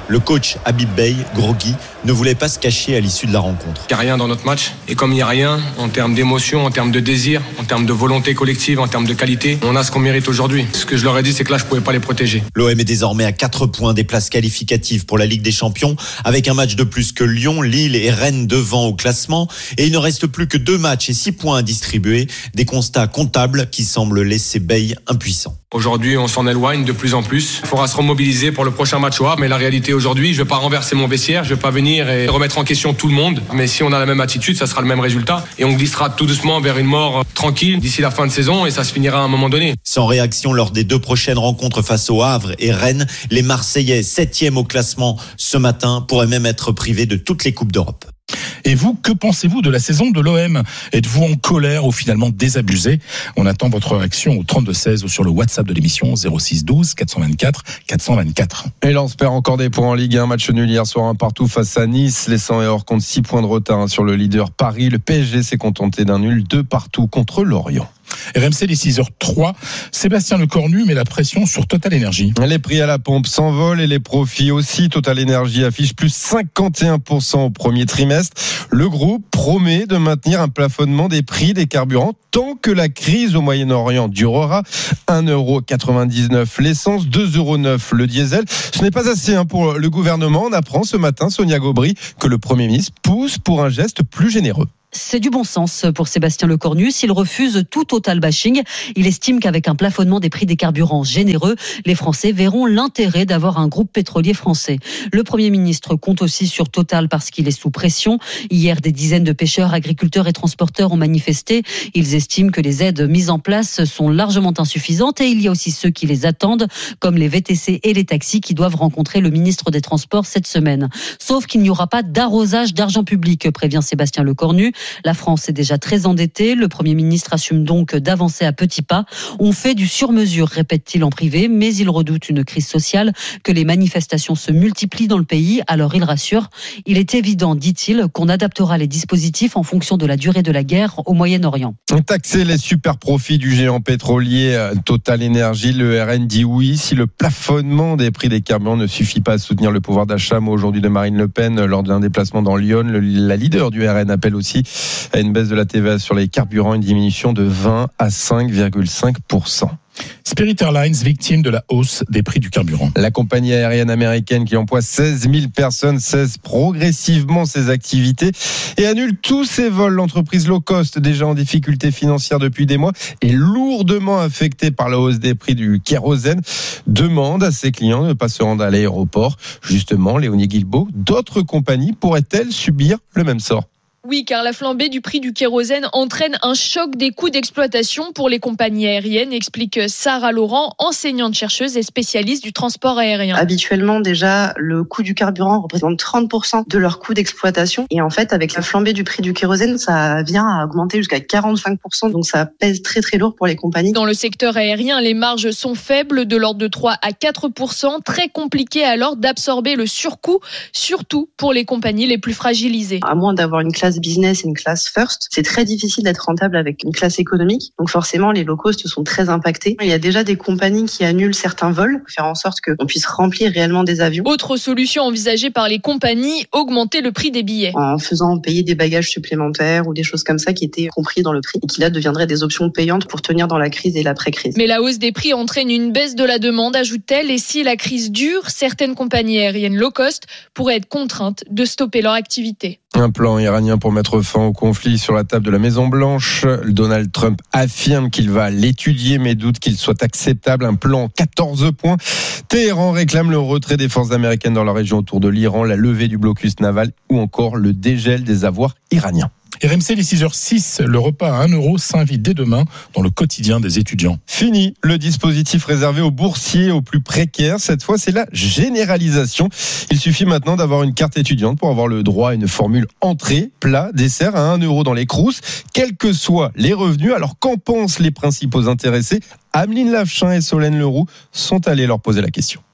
Le coach Habib Beye, groggy, ne voulait pas se cacher à l'issue de la rencontre. Il n'y a rien dans notre match. Et comme il n'y a rien, en termes d'émotion, en termes de désir, en termes de volonté collective, en termes de qualité, on a ce qu'on mérite aujourd'hui. Ce que je leur ai dit, c'est que là, je ne pouvais pas les protéger. L'O M est désormais à quatre points des places qualificatives pour la Ligue des Champions, avec un match de plus que Lyon, Lille et Rennes devant au classement. Et il ne reste plus que deux matchs et six points à distribuer. Des constats comptables qui semblent laisser Beye impuissant. Aujourd'hui, on s'en éloigne de plus en plus. Il faudra se remobiliser pour le prochain match au Havre. Mais la réalité aujourd'hui, je ne vais pas renverser mon vestiaire, je ne vais pas venir et remettre en question tout le monde. Mais si on a la même attitude, ça sera le même résultat. Et on glissera tout doucement vers une mort tranquille d'ici la fin de saison et ça se finira à un moment donné. Sans réaction lors des deux prochaines rencontres face au Havre et Rennes, les Marseillais, septième au classement ce matin, pourraient même être privés de toutes les Coupes d'Europe. Et vous, que pensez-vous de la saison de l'O M ? Êtes-vous en colère ou finalement désabusé ? On attend votre réaction au trente-deux seize ou sur le WhatsApp de l'émission zéro six douze quatre cent vingt-quatre quatre cent vingt-quatre. Et Lens perd encore des points en Ligue un. Match nul hier soir un partout face à Nice. Les cent et or comptent six points de retard sur le leader Paris. Le P S G s'est contenté d'un nul deux partout contre Lorient. R M C, les six heures trois. Sébastien Lecornu met la pression sur Total Energy. Les prix à la pompe s'envolent et les profits aussi. Total Energy affiche plus cinquante et un pour cent au premier trimestre. Le groupe promet de maintenir un plafonnement des prix des carburants tant que la crise au Moyen-Orient durera. un euro quatre-vingt-dix-neuf l'essence, deux euros neuf le diesel. Ce n'est pas assez hein, pour le gouvernement. On apprend ce matin, Sonia Gobry, que le Premier ministre pousse pour un geste plus généreux. C'est du bon sens pour Sébastien Lecornu. S'il refuse tout total bashing, il estime qu'avec un plafonnement des prix des carburants généreux, les Français verront l'intérêt d'avoir un groupe pétrolier français. Le Premier ministre compte aussi sur Total parce qu'il est sous pression. Hier, des dizaines de pêcheurs, agriculteurs et transporteurs ont manifesté. Ils estiment que les aides mises en place sont largement insuffisantes et il y a aussi ceux qui les attendent, comme les V T C et les taxis qui doivent rencontrer le ministre des Transports cette semaine. Sauf qu'il n'y aura pas d'arrosage d'argent public, prévient Sébastien Lecornu. La France est déjà très endettée. Le Premier ministre assume donc d'avancer à petits pas. On fait du sur-mesure, répète-t-il en privé, mais il redoute une crise sociale, que les manifestations se multiplient dans le pays. Alors il rassure. Il est évident, dit-il, qu'on adaptera les dispositifs en fonction de la durée de la guerre au Moyen-Orient. Taxer les super profits du géant pétrolier Total Energy, le R N dit oui. Si le plafonnement des prix des carburants ne suffit pas à soutenir le pouvoir d'achat, mot aujourd'hui de Marine Le Pen lors d'un déplacement dans Lyon, le, la leader du R N appelle aussi à une baisse de la T V A sur les carburants, une diminution de vingt à cinq virgule cinq pour cent. Spirit Airlines, victime de la hausse des prix du carburant. La compagnie aérienne américaine qui emploie seize mille personnes cesse progressivement ses activités et annule tous ses vols. L'entreprise low cost, déjà en difficulté financière depuis des mois, est lourdement affectée par la hausse des prix du kérosène, demande à ses clients de ne pas se rendre à l'aéroport. Justement, Léonie Guilbeault, d'autres compagnies pourraient-elles subir le même sort ? Oui, car la flambée du prix du kérosène entraîne un choc des coûts d'exploitation pour les compagnies aériennes, explique Sarah Laurent, enseignante chercheuse et spécialiste du transport aérien. Habituellement, déjà, le coût du carburant représente trente pour cent de leur coût d'exploitation. Et en fait, avec la flambée du prix du kérosène, ça vient à augmenter jusqu'à quarante-cinq pour cent. Donc ça pèse très très lourd pour les compagnies. Dans le secteur aérien, les marges sont faibles, de l'ordre de trois à quatre pour cent. Très compliqué alors d'absorber le surcoût, surtout pour les compagnies les plus fragilisées. À moins d'avoir une classe business et une classe first, c'est très difficile d'être rentable avec une classe économique. Donc forcément, les low cost sont très impactés. Il y a déjà des compagnies qui annulent certains vols pour faire en sorte qu'on puisse remplir réellement des avions. Autre solution envisagée par les compagnies, augmenter le prix des billets. En faisant payer des bagages supplémentaires ou des choses comme ça qui étaient compris dans le prix et qui là deviendraient des options payantes pour tenir dans la crise et l'après-crise. Mais la hausse des prix entraîne une baisse de la demande, ajoute-t-elle, et si la crise dure, certaines compagnies aériennes low cost pourraient être contraintes de stopper leur activité. Un plan iranien pour mettre fin au conflit sur la table de la Maison-Blanche. Donald Trump affirme qu'il va l'étudier, mais doute qu'il soit acceptable. Un plan quatorze points. Téhéran réclame le retrait des forces américaines dans la région autour de l'Iran, la levée du blocus naval ou encore le dégel des avoirs iraniens. R M C, les six heures six, le repas à un euro s'invite dès demain dans le quotidien des étudiants. Fini le dispositif réservé aux boursiers, aux plus précaires. Cette fois, c'est la généralisation. Il suffit maintenant d'avoir une carte étudiante pour avoir le droit à une formule entrée, plat, dessert à un euro dans les Crous, quels que soient les revenus. Alors, qu'en pensent les principaux intéressés ? Ameline Lafchin et Solène Leroux sont allés leur poser la question.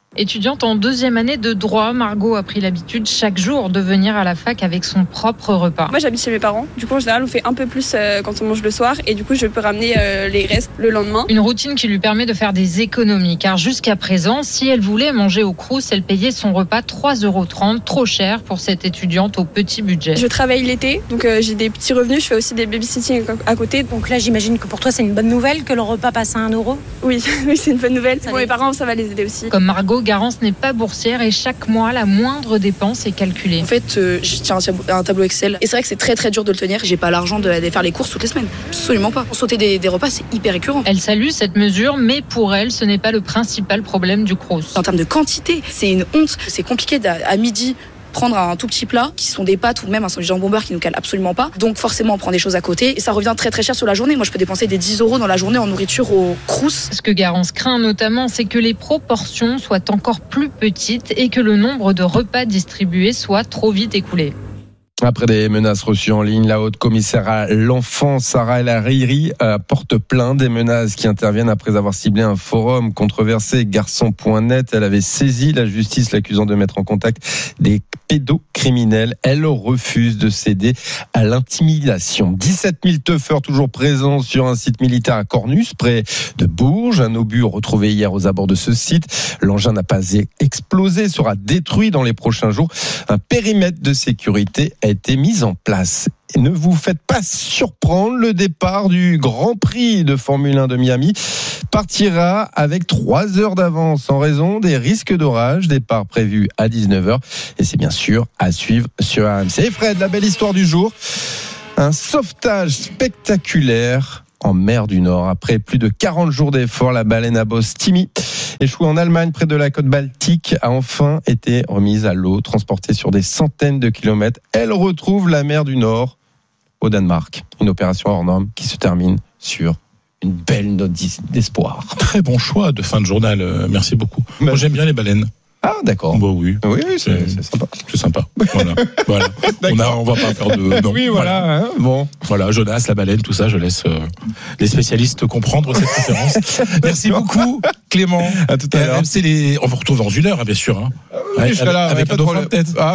Étudiante en deuxième année de droit, Margot a pris l'habitude chaque jour de venir à la fac avec son propre repas. Moi j'habite chez mes parents, du coup en général on fait un peu plus euh, quand on mange le soir et du coup je peux ramener euh, les restes le lendemain. Une routine qui lui permet de faire des économies car jusqu'à présent, si elle voulait manger au Crous, elle payait son repas trois euros trente, trop cher pour cette étudiante au petit budget. Je travaille l'été, donc euh, j'ai des petits revenus, je fais aussi des babysitting à côté. Donc là j'imagine que pour toi c'est une bonne nouvelle que le repas passe à un euro ? Oui, oui c'est une bonne nouvelle. Pour mes parents ça va les aider aussi. Comme Margot, Garance n'est pas boursière et chaque mois, la moindre dépense est calculée. En fait, euh, je tiens un tableau Excel et c'est vrai que c'est très très dur de le tenir. J'ai pas l'argent de, de faire les courses toutes les semaines. Absolument pas. Pour sauter des, des repas, c'est hyper récurrent. Elle salue cette mesure, mais pour elle, ce n'est pas le principal problème du Crous. En termes de quantité, c'est une honte. C'est compliqué à, à midi prendre un tout petit plat qui sont des pâtes ou même un sandwich jambon beurre qui nous cale absolument pas. Donc forcément on prend des choses à côté et ça revient très très cher sur la journée. Moi je peux dépenser des dix euros dans la journée en nourriture au Crous. Ce que Garance craint notamment, c'est que les proportions soient encore plus petites et que le nombre de repas distribués soit trop vite écoulé. Après des menaces reçues en ligne, la haute commissaire à l'enfance, Sarah El Hariri, porte plainte. Des menaces qui interviennent après avoir ciblé un forum controversé, garçon point net. Elle avait saisi la justice l'accusant de mettre en contact des pédocriminels. Elle refuse de céder à l'intimidation. dix-sept mille teufeurs toujours présents sur un site militaire à Cornus, près de Bourges. Un obus retrouvé hier aux abords de ce site. L'engin n'a pas explosé, sera détruit dans les prochains jours. Un périmètre de sécurité a été mis en place. Et ne vous faites pas surprendre, le départ du Grand Prix de Formule un de Miami partira avec trois heures d'avance en raison des risques d'orage. Départ prévu à dix-neuf heures et c'est bien sûr à suivre sur R M C. Et Fred, la belle histoire du jour, un sauvetage spectaculaire en mer du Nord. Après plus de quarante jours d'efforts, la baleine à bosse Timmy, échouée en Allemagne près de la côte Baltique, a enfin été remise à l'eau, transportée sur des centaines de kilomètres. Elle retrouve la mer du Nord au Danemark. Une opération hors norme qui se termine sur une belle note d'espoir. Très bon choix de fin de journal. Merci beaucoup. Moi, j'aime bien les baleines. Ah, d'accord. Bah oui. Oui, oui c'est, c'est sympa. C'est sympa. Voilà. voilà. On a, on va pas faire de. Non. Oui, voilà. voilà. Hein, bon. Voilà, Jonas, la baleine, tout ça, je laisse euh, les spécialistes comprendre cette référence. Merci beaucoup, Clément. À tout à l'heure. R M C, les... On vous retrouve dans une heure, hein, bien sûr. Hein. Oui, ouais, je serai là. Avec un dauphin peut-être. Ah.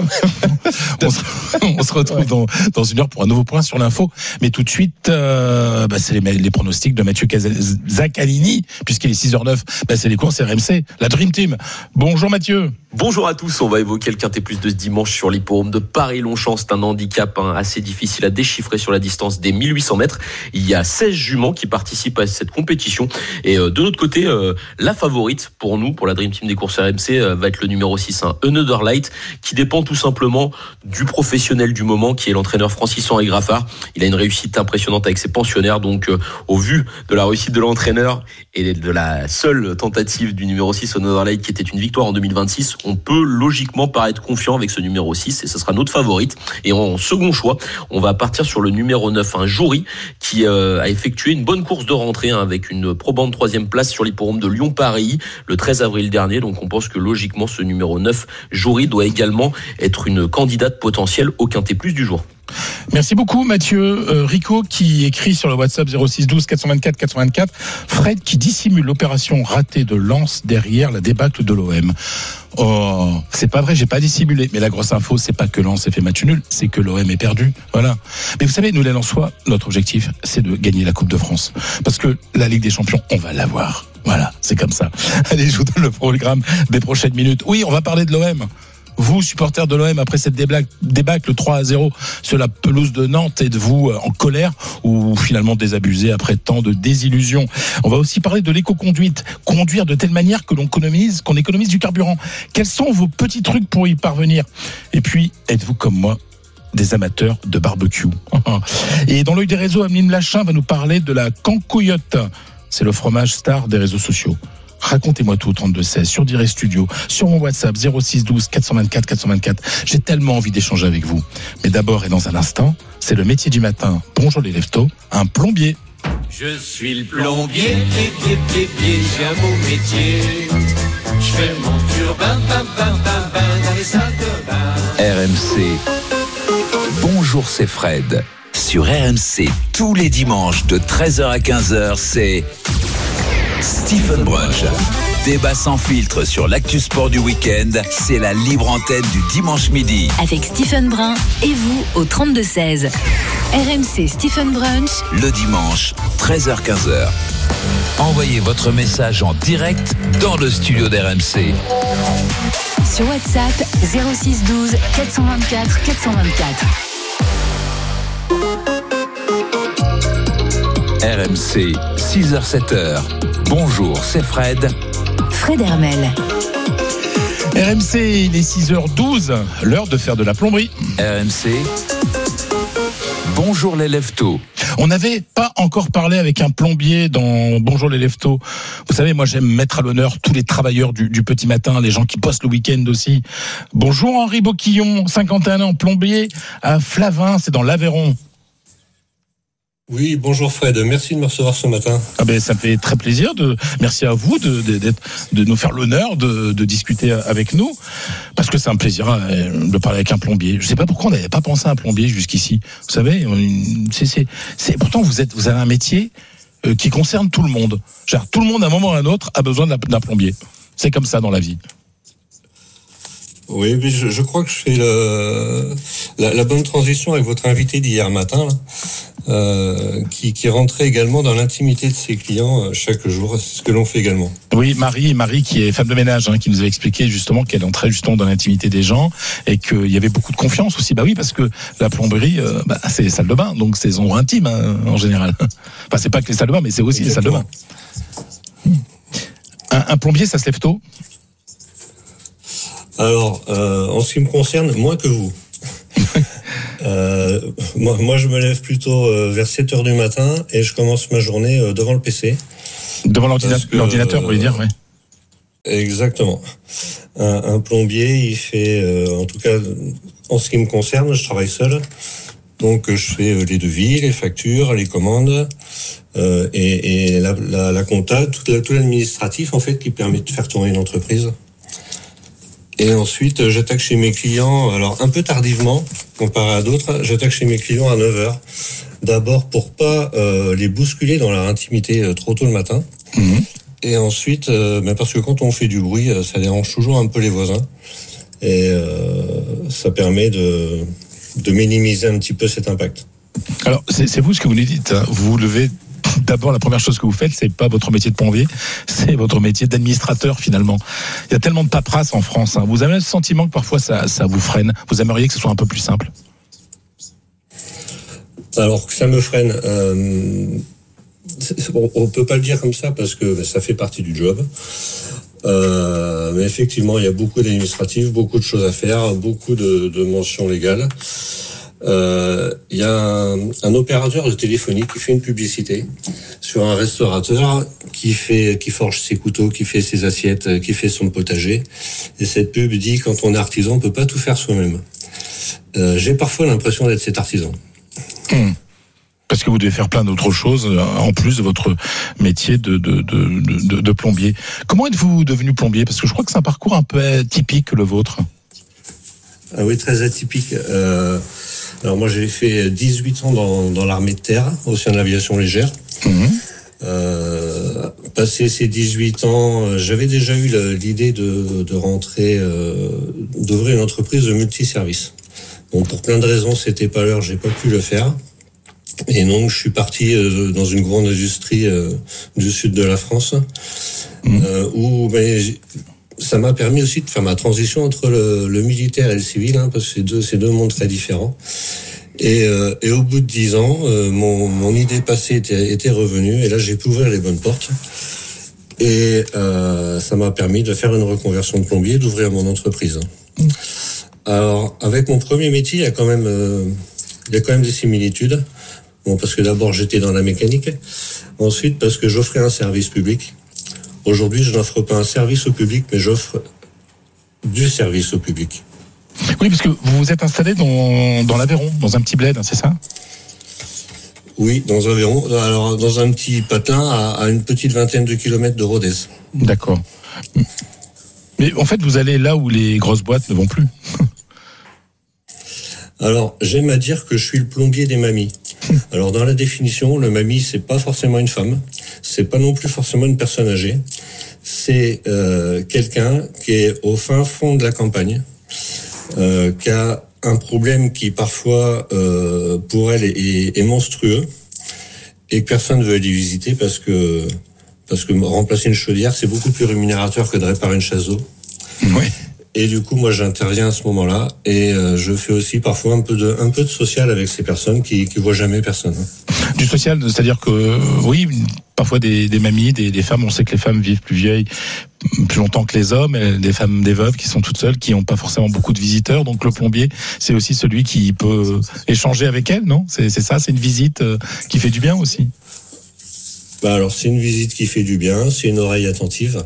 on, se... on se retrouve ouais. dans, dans une heure pour un nouveau point sur l'info. Mais tout de suite, euh, bah, c'est les, les pronostics de Mathieu Zaccanini, puisqu'il est six heures neuf. Bah, c'est les courses R M C, la Dream Team. Bonjour Mathieu. Bonjour à tous, on va évoquer le Quintet Plus de ce dimanche sur l'hippodrome de Paris-Longchamp. C'est un handicap hein, assez difficile à déchiffrer sur la distance des mille huit cents mètres. Il y a seize juments qui participent à cette compétition. Et euh, de l'autre côté, euh, la favorite pour nous, pour la Dream Team des courses R M C, euh, va être le numéro six, hein, Another Light, qui dépend tout simplement du professionnel du moment, qui est l'entraîneur Francis-Henri Graffard. Il a une réussite impressionnante avec ses pensionnaires. Donc, euh, au vu de la réussite de l'entraîneur et de la seule tentative du numéro six, Another Light, qui était une victoire en deux mille vingt-six, on peut logiquement paraître confiant avec ce numéro six et ce sera notre favorite. Et en second choix, on va partir sur le numéro neuf, un Jory, qui euh, a effectué une bonne course de rentrée hein, avec une probante troisième place sur l'hippodrome de Lyon-Paris le treize avril dernier. Donc on pense que logiquement ce numéro neuf, Jory, doit également être une candidate potentielle au Quintet Plus du jour. Merci beaucoup Mathieu. euh, Rico qui écrit sur le WhatsApp zéro six douze quatre cent vingt-quatre quatre cent vingt-quatre, Fred qui dissimule l'opération ratée de Lens derrière la débâcle de l'O M. Oh, c'est pas vrai, j'ai pas dissimulé. Mais la grosse info, c'est pas que Lens ait fait match nul, c'est que l'O M est perdu. Voilà. Mais vous savez, nous les Lensois, notre objectif, c'est de gagner la Coupe de France. Parce que la Ligue des Champions, on va l'avoir. Voilà, c'est comme ça. Allez, je vous donne le programme des prochaines minutes. Oui, on va parler de l'O M. Vous, supporters de l'O M, après cette débâcle trois à zéro sur la pelouse de Nantes, êtes-vous en colère ou finalement désabusé après tant de désillusions? On va aussi parler de l'éco-conduite. Conduire de telle manière que l'on économise, qu'on économise du carburant. Quels sont vos petits trucs pour y parvenir? Et puis, êtes-vous comme moi des amateurs de barbecue? Et dans l'œil des réseaux, Ameline Lachin va nous parler de la cancouillotte. C'est le fromage star des réseaux sociaux. Racontez-moi tout au trente-deux seize sur Direct Studio, sur mon WhatsApp zéro six douze quatre cent vingt-quatre quatre cent vingt-quatre. J'ai tellement envie d'échanger avec vous. Mais d'abord et dans un instant, c'est le métier du matin. Bonjour les leftos, un plombier. Je suis le plombier, pied, pied, pied, pied, j'ai un beau métier. Je fais mon turbin, bam, bam, bam, bam, dans les salles de bain. R M C. Bonjour, c'est Fred. Sur R M C, tous les dimanches de treize heures à quinze heures, c'est Stephen Brunch. Débat sans filtre sur l'actu sport du week-end, c'est la libre antenne du dimanche midi. Avec Stephen Brun et vous au trente-deux seize. R M C Stephen Brunch. Le dimanche, treize heures quinze. Envoyez votre message en direct dans le studio d'R M C. Sur WhatsApp zéro six douze quatre cent vingt-quatre quatre cent vingt-quatre. R M C, six heures sept. Bonjour, c'est Fred. Fred Hermel. R M C, il est six heures douze, l'heure de faire de la plomberie. R M C, bonjour les leftos. On n'avait pas encore parlé avec un plombier dans Bonjour les leftos. Vous savez, moi j'aime mettre à l'honneur tous les travailleurs du, du petit matin, les gens qui bossent le week-end aussi. Bonjour Henri Boquillon, cinquante et un ans, plombier à Flavin, c'est dans l'Aveyron. Oui, bonjour Fred, merci de me recevoir ce matin. Ah ben, ça me fait très plaisir, de, merci à vous de, de, de, de nous faire l'honneur de, de discuter avec nous, parce que c'est un plaisir de parler avec un plombier. Je sais pas pourquoi on n'avait pas pensé à un plombier jusqu'ici. Vous savez, c'est, c'est, c'est, pourtant vous, êtes, vous avez un métier qui concerne tout le monde. Genre, tout le monde à un moment ou à un autre a besoin d'un plombier. C'est comme ça dans la vie. Oui, mais je, je crois que je fais le, la, la bonne transition avec votre invité d'hier matin, là, euh, qui, qui rentrait également dans l'intimité de ses clients euh, chaque jour. C'est ce que l'on fait également. Oui, Marie, Marie qui est femme de ménage, hein, qui nous avait expliqué justement qu'elle entrait justement dans l'intimité des gens et qu'il y avait beaucoup de confiance aussi. Bah oui, parce que la plomberie, euh, bah, c'est les salles de bain, donc c'est zones intimes hein, en général. Enfin, c'est pas que les salles de bain, mais c'est aussi Exactement. les salles de bain. Un, un plombier, ça se lève tôt ? Alors, euh, en ce qui me concerne, moins que vous. euh, moi, moi, je me lève plutôt euh, vers sept heures du matin et je commence ma journée euh, devant le P C. Devant l'ordinateur, que, l'ordinateur, vous voulez dire, oui. Exactement. Un, un plombier, il fait, euh, en tout cas, en ce qui me concerne, je travaille seul. Donc, je fais les devis, les factures, les commandes euh, et, et la, la, la compta, tout, tout l'administratif, en fait, qui permet de faire tourner une entreprise. Et ensuite, j'attaque chez mes clients, alors un peu tardivement, comparé à d'autres, j'attaque chez mes clients à neuf heures. D'abord pour pas euh, les bousculer dans leur intimité euh, trop tôt le matin. Mmh. Et ensuite, euh, ben parce que quand on fait du bruit, euh, ça dérange toujours un peu les voisins. Et euh, ça permet de, de minimiser un petit peu cet impact. Alors, c'est, c'est vous ce que vous nous dites, hein. Vous vous levez... D'abord, la première chose que vous faites, c'est pas votre métier de plombier, c'est votre métier d'administrateur finalement. Il y a tellement de paperasse en France. Hein. Vous avez le sentiment que parfois ça, ça vous freine. Vous aimeriez que ce soit un peu plus simple ? Alors que ça me freine, euh, on peut pas le dire comme ça parce que ça fait partie du job. Euh, mais effectivement, il y a beaucoup d'administratifs, beaucoup de choses à faire, beaucoup de, de mentions légales. Il euh, y a un, un opérateur de téléphonie qui fait une publicité sur un restaurateur qui fait, qui forge ses couteaux, qui fait ses assiettes, qui fait son potager. Et cette pub dit quand on est artisan, on peut pas tout faire soi-même. Euh, j'ai parfois l'impression d'être cet artisan. Mmh. Parce que vous devez faire plein d'autres choses en plus de votre métier de, de, de, de, de plombier. Comment êtes-vous devenu plombier ? Parce que je crois que c'est un parcours un peu typique le vôtre. Ah oui, très atypique. Euh, alors moi j'ai fait dix-huit ans dans, dans l'armée de terre, au sein de l'aviation légère. Mmh. Euh, passé ces dix-huit ans, j'avais déjà eu l'idée de, de rentrer, euh, d'ouvrir une entreprise de multiservices. Bon, pour plein de raisons, c'était pas l'heure, j'ai pas pu le faire. Et donc je suis parti euh, dans une grande industrie euh, du sud de la France, mmh. euh, où ben, ça m'a permis aussi de faire ma transition entre le, le militaire et le civil, hein, parce que c'est deux, c'est deux mondes très différents. Et, euh, et au bout de dix ans, euh, mon, mon idée passée était, était revenue, et là j'ai pu ouvrir les bonnes portes. Et euh, ça m'a permis de faire une reconversion de plombier, d'ouvrir mon entreprise. Alors, avec mon premier métier, il y a quand même, euh, il y a quand même des similitudes. Bon, parce que d'abord j'étais dans la mécanique, ensuite parce que j'offrais un service public. Aujourd'hui, je n'offre pas un service au public, mais j'offre du service au public. Oui, parce que vous vous êtes installé dans, dans l'Aveyron, dans un petit bled, c'est ça ? Oui, dans l'Aveyron, alors dans un petit patelin à, à une petite vingtaine de kilomètres de Rodez. D'accord. Mais en fait, vous allez là où les grosses boîtes ne vont plus. Alors, j'aime à dire que je suis le plombier des mamies. Alors, dans la définition, le mamie, c'est pas forcément une femme. C'est pas non plus forcément une personne âgée. c'est euh, quelqu'un qui est au fin fond de la campagne, euh, qui a un problème qui parfois euh, pour elle est, est monstrueux et que personne ne veut aller visiter parce que parce que remplacer une chaudière c'est beaucoup plus rémunérateur que de réparer une chasse d'eau. Oui. Et du coup, moi, j'interviens à ce moment-là et euh, je fais aussi parfois un peu de un peu de social avec ces personnes qui qui voient jamais personne. Du social, c'est-à-dire que euh, oui, parfois des, des mamies, des, des femmes, on sait que les femmes vivent plus vieilles, plus longtemps que les hommes, des femmes, des veuves qui sont toutes seules, qui n'ont pas forcément beaucoup de visiteurs. Donc le plombier, c'est aussi celui qui peut échanger avec elles, non ? C'est, c'est ça, c'est une visite euh, qui fait du bien aussi. Bah alors c'est une visite qui fait du bien, c'est une oreille attentive.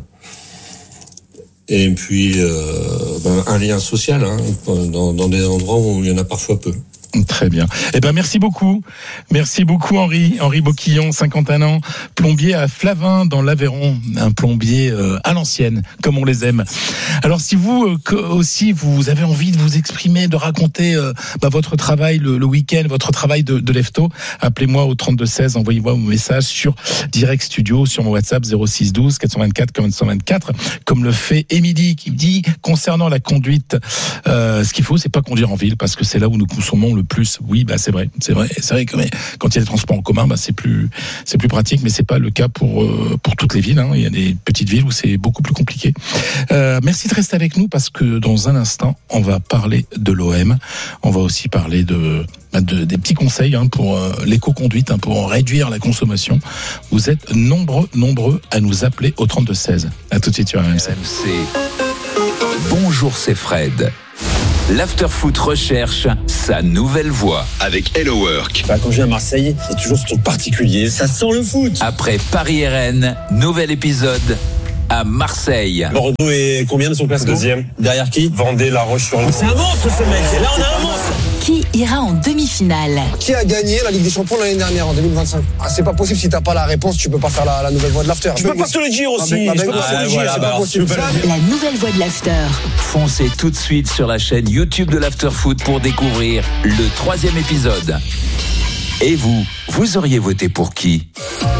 Et puis, euh, ben, un lien social hein, dans, dans des endroits où il y en a parfois peu. Très bien. Eh ben merci beaucoup. Merci beaucoup Henri. Henri Boquillon, cinquante et un ans, plombier à Flavin dans l'Aveyron, un plombier euh, à l'ancienne, comme on les aime. Alors si vous euh, que aussi vous avez envie de vous exprimer, de raconter euh, bah, votre travail le, le week-end, votre travail de, de lefto, appelez-moi au trente-deux seize, envoyez-moi vos messages sur Direct Studio, sur mon WhatsApp zéro six douze quatre cent vingt-quatre quarante cent vingt-quatre, comme le fait Émilie qui me dit concernant la conduite, euh, ce qu'il faut c'est pas conduire en ville parce que c'est là où nous consommons le plus. Oui, bah c'est vrai, c'est vrai, c'est vrai que mais, quand il y a des transports en commun, bah c'est plus, c'est plus pratique, mais c'est pas le cas pour euh, pour toutes les villes. Hein. Il y a des petites villes où c'est beaucoup plus compliqué. Euh, merci de rester avec nous parce que dans un instant, on va parler de l'O M. On va aussi parler de, bah de des petits conseils hein, pour euh, l'éco-conduite, hein, pour réduire la consommation. Vous êtes nombreux, nombreux à nous appeler au trente-deux seize. À tout de suite sur R M C. R M C. Bonjour, c'est Fred. L'Afterfoot recherche sa nouvelle voix. Avec Hello Work. Bah, quand je viens à Marseille, il y a toujours ce truc particulier. Ça sent le foot. Après Paris-R N, nouvel épisode à Marseille. Bordeaux est combien de son classement ? Deuxième. Derrière qui ? Vendée, La Roche-sur-Yon. C'est un monstre ce mec. Et là, on a un monstre. Qui ira en demi-finale ? Qui a gagné la Ligue des Champions l'année dernière en deux mille vingt-cinq ? Ah, c'est pas possible si t'as pas la réponse, tu peux pas faire la, la nouvelle voix de l'after. Je peux pas te le dire aussi. Ah, mais, je peux bah, pas te le ah, dire, voilà, c'est bah, pas possible. La nouvelle voix de l'after. Foncez tout de suite sur la chaîne YouTube de l'Afterfoot pour découvrir le troisième épisode. Et vous, vous auriez voté pour qui ?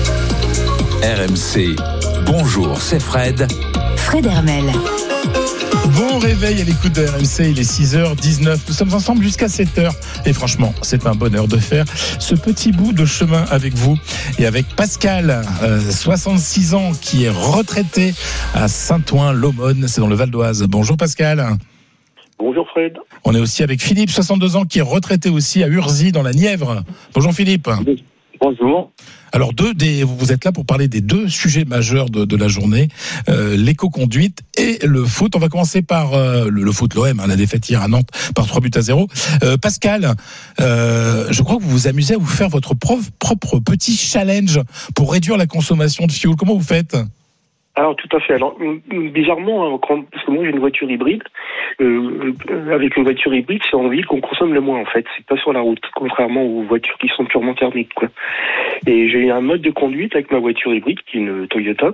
R M C. Bonjour, c'est Fred. Fred Hermel. Bon réveil à l'écoute de R M C, il est six heures dix-neuf. Nous sommes ensemble jusqu'à sept heures. Et franchement, c'est un bonheur de faire ce petit bout de chemin avec vous. Et avec Pascal, euh, soixante-six ans, qui est retraité à Saint-Ouen-l'Aumône, c'est dans le Val d'Oise. Bonjour Pascal. Bonjour Fred. On est aussi avec Philippe, soixante-deux ans, qui est retraité aussi à Urzy, dans la Nièvre. Bonjour Philippe. Bonjour. Alors, deux des, vous êtes là pour parler des deux sujets majeurs de, de la journée, euh, l'éco-conduite et le foot. On va commencer par euh, le, le foot, l'O M, hein, la défaite hier à Nantes par trois buts à zéro. Euh, Pascal, euh, je crois que vous vous amusez à vous faire votre propre, propre petit challenge pour réduire la consommation de fioul. Comment vous faites ? Alors tout à fait. Alors bizarrement, quand, parce que moi j'ai une voiture hybride, euh, avec une voiture hybride, c'est en ville qu'on consomme le moins en fait. C'est pas sur la route, contrairement aux voitures qui sont purement thermiques, quoi. Et j'ai un mode de conduite avec ma voiture hybride qui est une Toyota.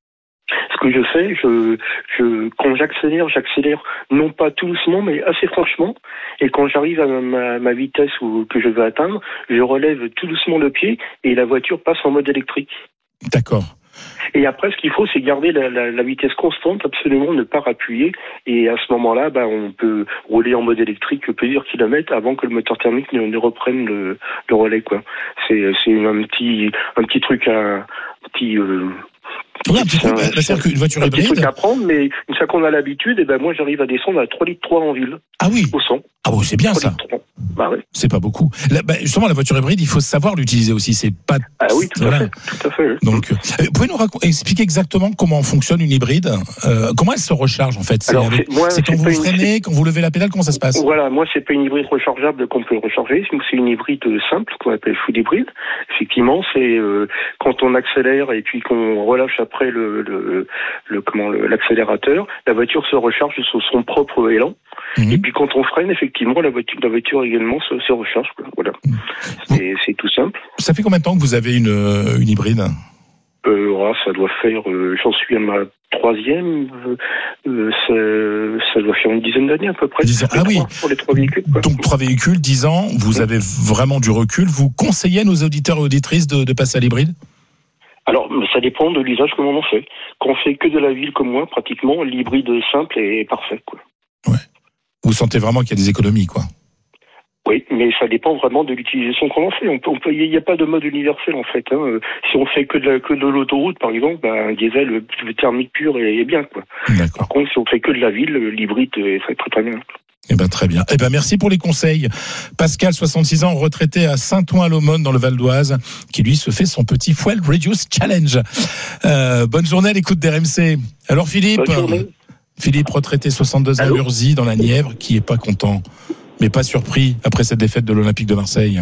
Ce que je fais, je, je, quand j'accélère, j'accélère non pas tout doucement, mais assez franchement. Et quand j'arrive à ma, ma vitesse où, que je veux atteindre, je relève tout doucement le pied et la voiture passe en mode électrique. D'accord. Et après, ce qu'il faut, c'est garder la, la, la vitesse constante, absolument ne pas appuyer. Et à ce moment-là, bah, on peut rouler en mode électrique plusieurs kilomètres avant que le moteur thermique ne, ne reprenne le, le relais, quoi. C'est, c'est un petit, un petit truc à, un petit, euh, Oui, un petit truc, bah, c'est-à-dire qu'une voiture un hybride. Un petit truc à prendre, mais une fois qu'on a l'habitude, et ben moi j'arrive à descendre à trois litres trois en ville. Ah oui. Au cent. Ah bon, c'est bien ça. Bah oui. C'est pas beaucoup. Là, bah, justement, la voiture hybride, il faut savoir l'utiliser aussi. C'est pas. Ah oui, tout voilà. à fait. Tout à fait. Oui. Donc, euh, pouvez nous raconter, expliquer exactement comment fonctionne une hybride euh, comment elle se recharge en fait C'est, Alors, avec, c'est, moi, c'est quand c'est vous une... freinez, quand vous levez la pédale, comment ça se passe ? Voilà, moi c'est pas une hybride rechargeable qu'on peut recharger, c'est une hybride simple qu'on appelle full hybride. Effectivement, c'est euh, quand on accélère et puis qu'on relâche après le, le, le comment le, l'accélérateur, la voiture se recharge sur son propre élan. Mmh. Et puis quand on freine, effectivement, la voiture, la voiture également se, se recharge. Quoi. Voilà, mmh. c'est, c'est tout simple. Ça fait combien de temps que vous avez une, une hybride ? Euh, oh, ça doit faire, euh, j'en suis à ma troisième, euh, ça, ça doit faire une dizaine d'années à peu près. dix ans. Ah oui. Pour les trois véhicules. Quoi. Donc trois véhicules, dix ans, vous avez vraiment du recul. Vous conseillez à nos auditeurs et auditrices de, de passer à l'hybride ? Alors, ça dépend de l'usage que l'on en fait. Quand on fait que de la ville comme moi, pratiquement, l'hybride simple est parfait, quoi. Vous sentez vraiment qu'il y a des économies, quoi. Oui, mais ça dépend vraiment de l'utilisation qu'on en fait. On peut, on peut, il n'y a pas de mode universel en fait. Hein. Si on fait que de, la, que de l'autoroute, par exemple, ben, un diesel le thermique pur est, est bien, quoi. Par contre, si on fait que de la ville, l'hybride est très très, très bien. Eh ben très bien. Eh ben merci pour les conseils. Pascal, soixante-six ans, retraité à Saint-Ouen-l'Aumône dans le Val d'Oise, qui lui se fait son petit Fuel Reduce Challenge. Euh, bonne journée à l'écoute d'R M C. Alors Philippe, Philippe retraité soixante-deux ans, Urzy dans la Nièvre, qui est pas content, mais pas surpris après cette défaite de l'Olympique de Marseille.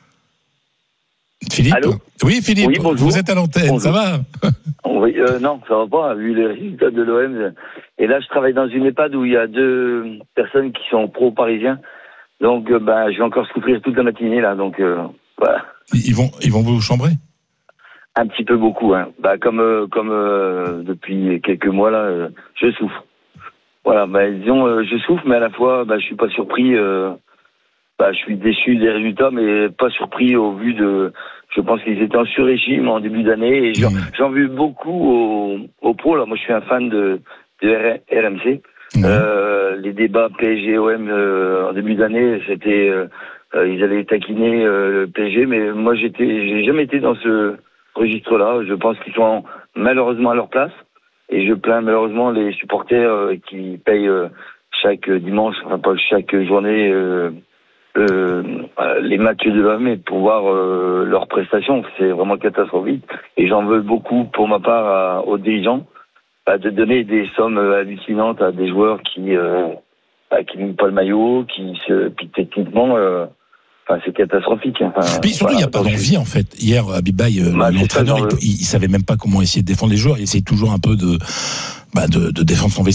Philippe. Allô. Oui Philippe. Oui, bonjour. Vous êtes à l'antenne. Bonjour. Ça va? Oui, euh, non, ça va pas, vu les résultats de l'O M. Et là, je travaille dans une EHPAD où il y a deux personnes qui sont pro-parisiens. Donc, euh, ben, je vais encore souffrir toute la matinée, là. Donc, euh, voilà. Ils vont, ils vont vous chambrer? Un petit peu beaucoup, hein. Bah, comme, euh, comme euh, depuis quelques mois, là, euh, je souffre. Voilà, bah, disons, euh, je souffre, mais à la fois, bah, je suis pas surpris. Euh, bah, je suis déçu des résultats, mais pas surpris au vu de... Je pense qu'ils étaient en sur-régime en début d'année et j'en, mmh. j'en veux beaucoup aux, aux pros. Là, moi, je suis un fan de, de R M C. Mmh. Euh, les débats P S G O M euh, en début d'année, c'était, euh, euh, ils allaient taquiner euh, le P S G, mais moi, j'étais, j'ai jamais été dans ce registre-là. Je pense qu'ils sont malheureusement à leur place et je plains malheureusement les supporters euh, qui payent euh, chaque dimanche, enfin pas chaque journée. Euh, Euh, les matchs de l'O M pour voir euh, leurs prestations, c'est vraiment catastrophique et j'en veux beaucoup pour ma part à, aux dirigeants à de donner des sommes hallucinantes à des joueurs qui euh, bah, qui n'ont pas le maillot, qui se puis techniquement euh, enfin c'est catastrophique. Enfin, puis surtout il voilà, n'y a pas d'envie en fait. Hier Abibaye, euh, bah, l'entraîneur, il, il, il savait même pas comment essayer de défendre les joueurs, il essayait toujours un peu de bah, de, de défendre son vestiaire.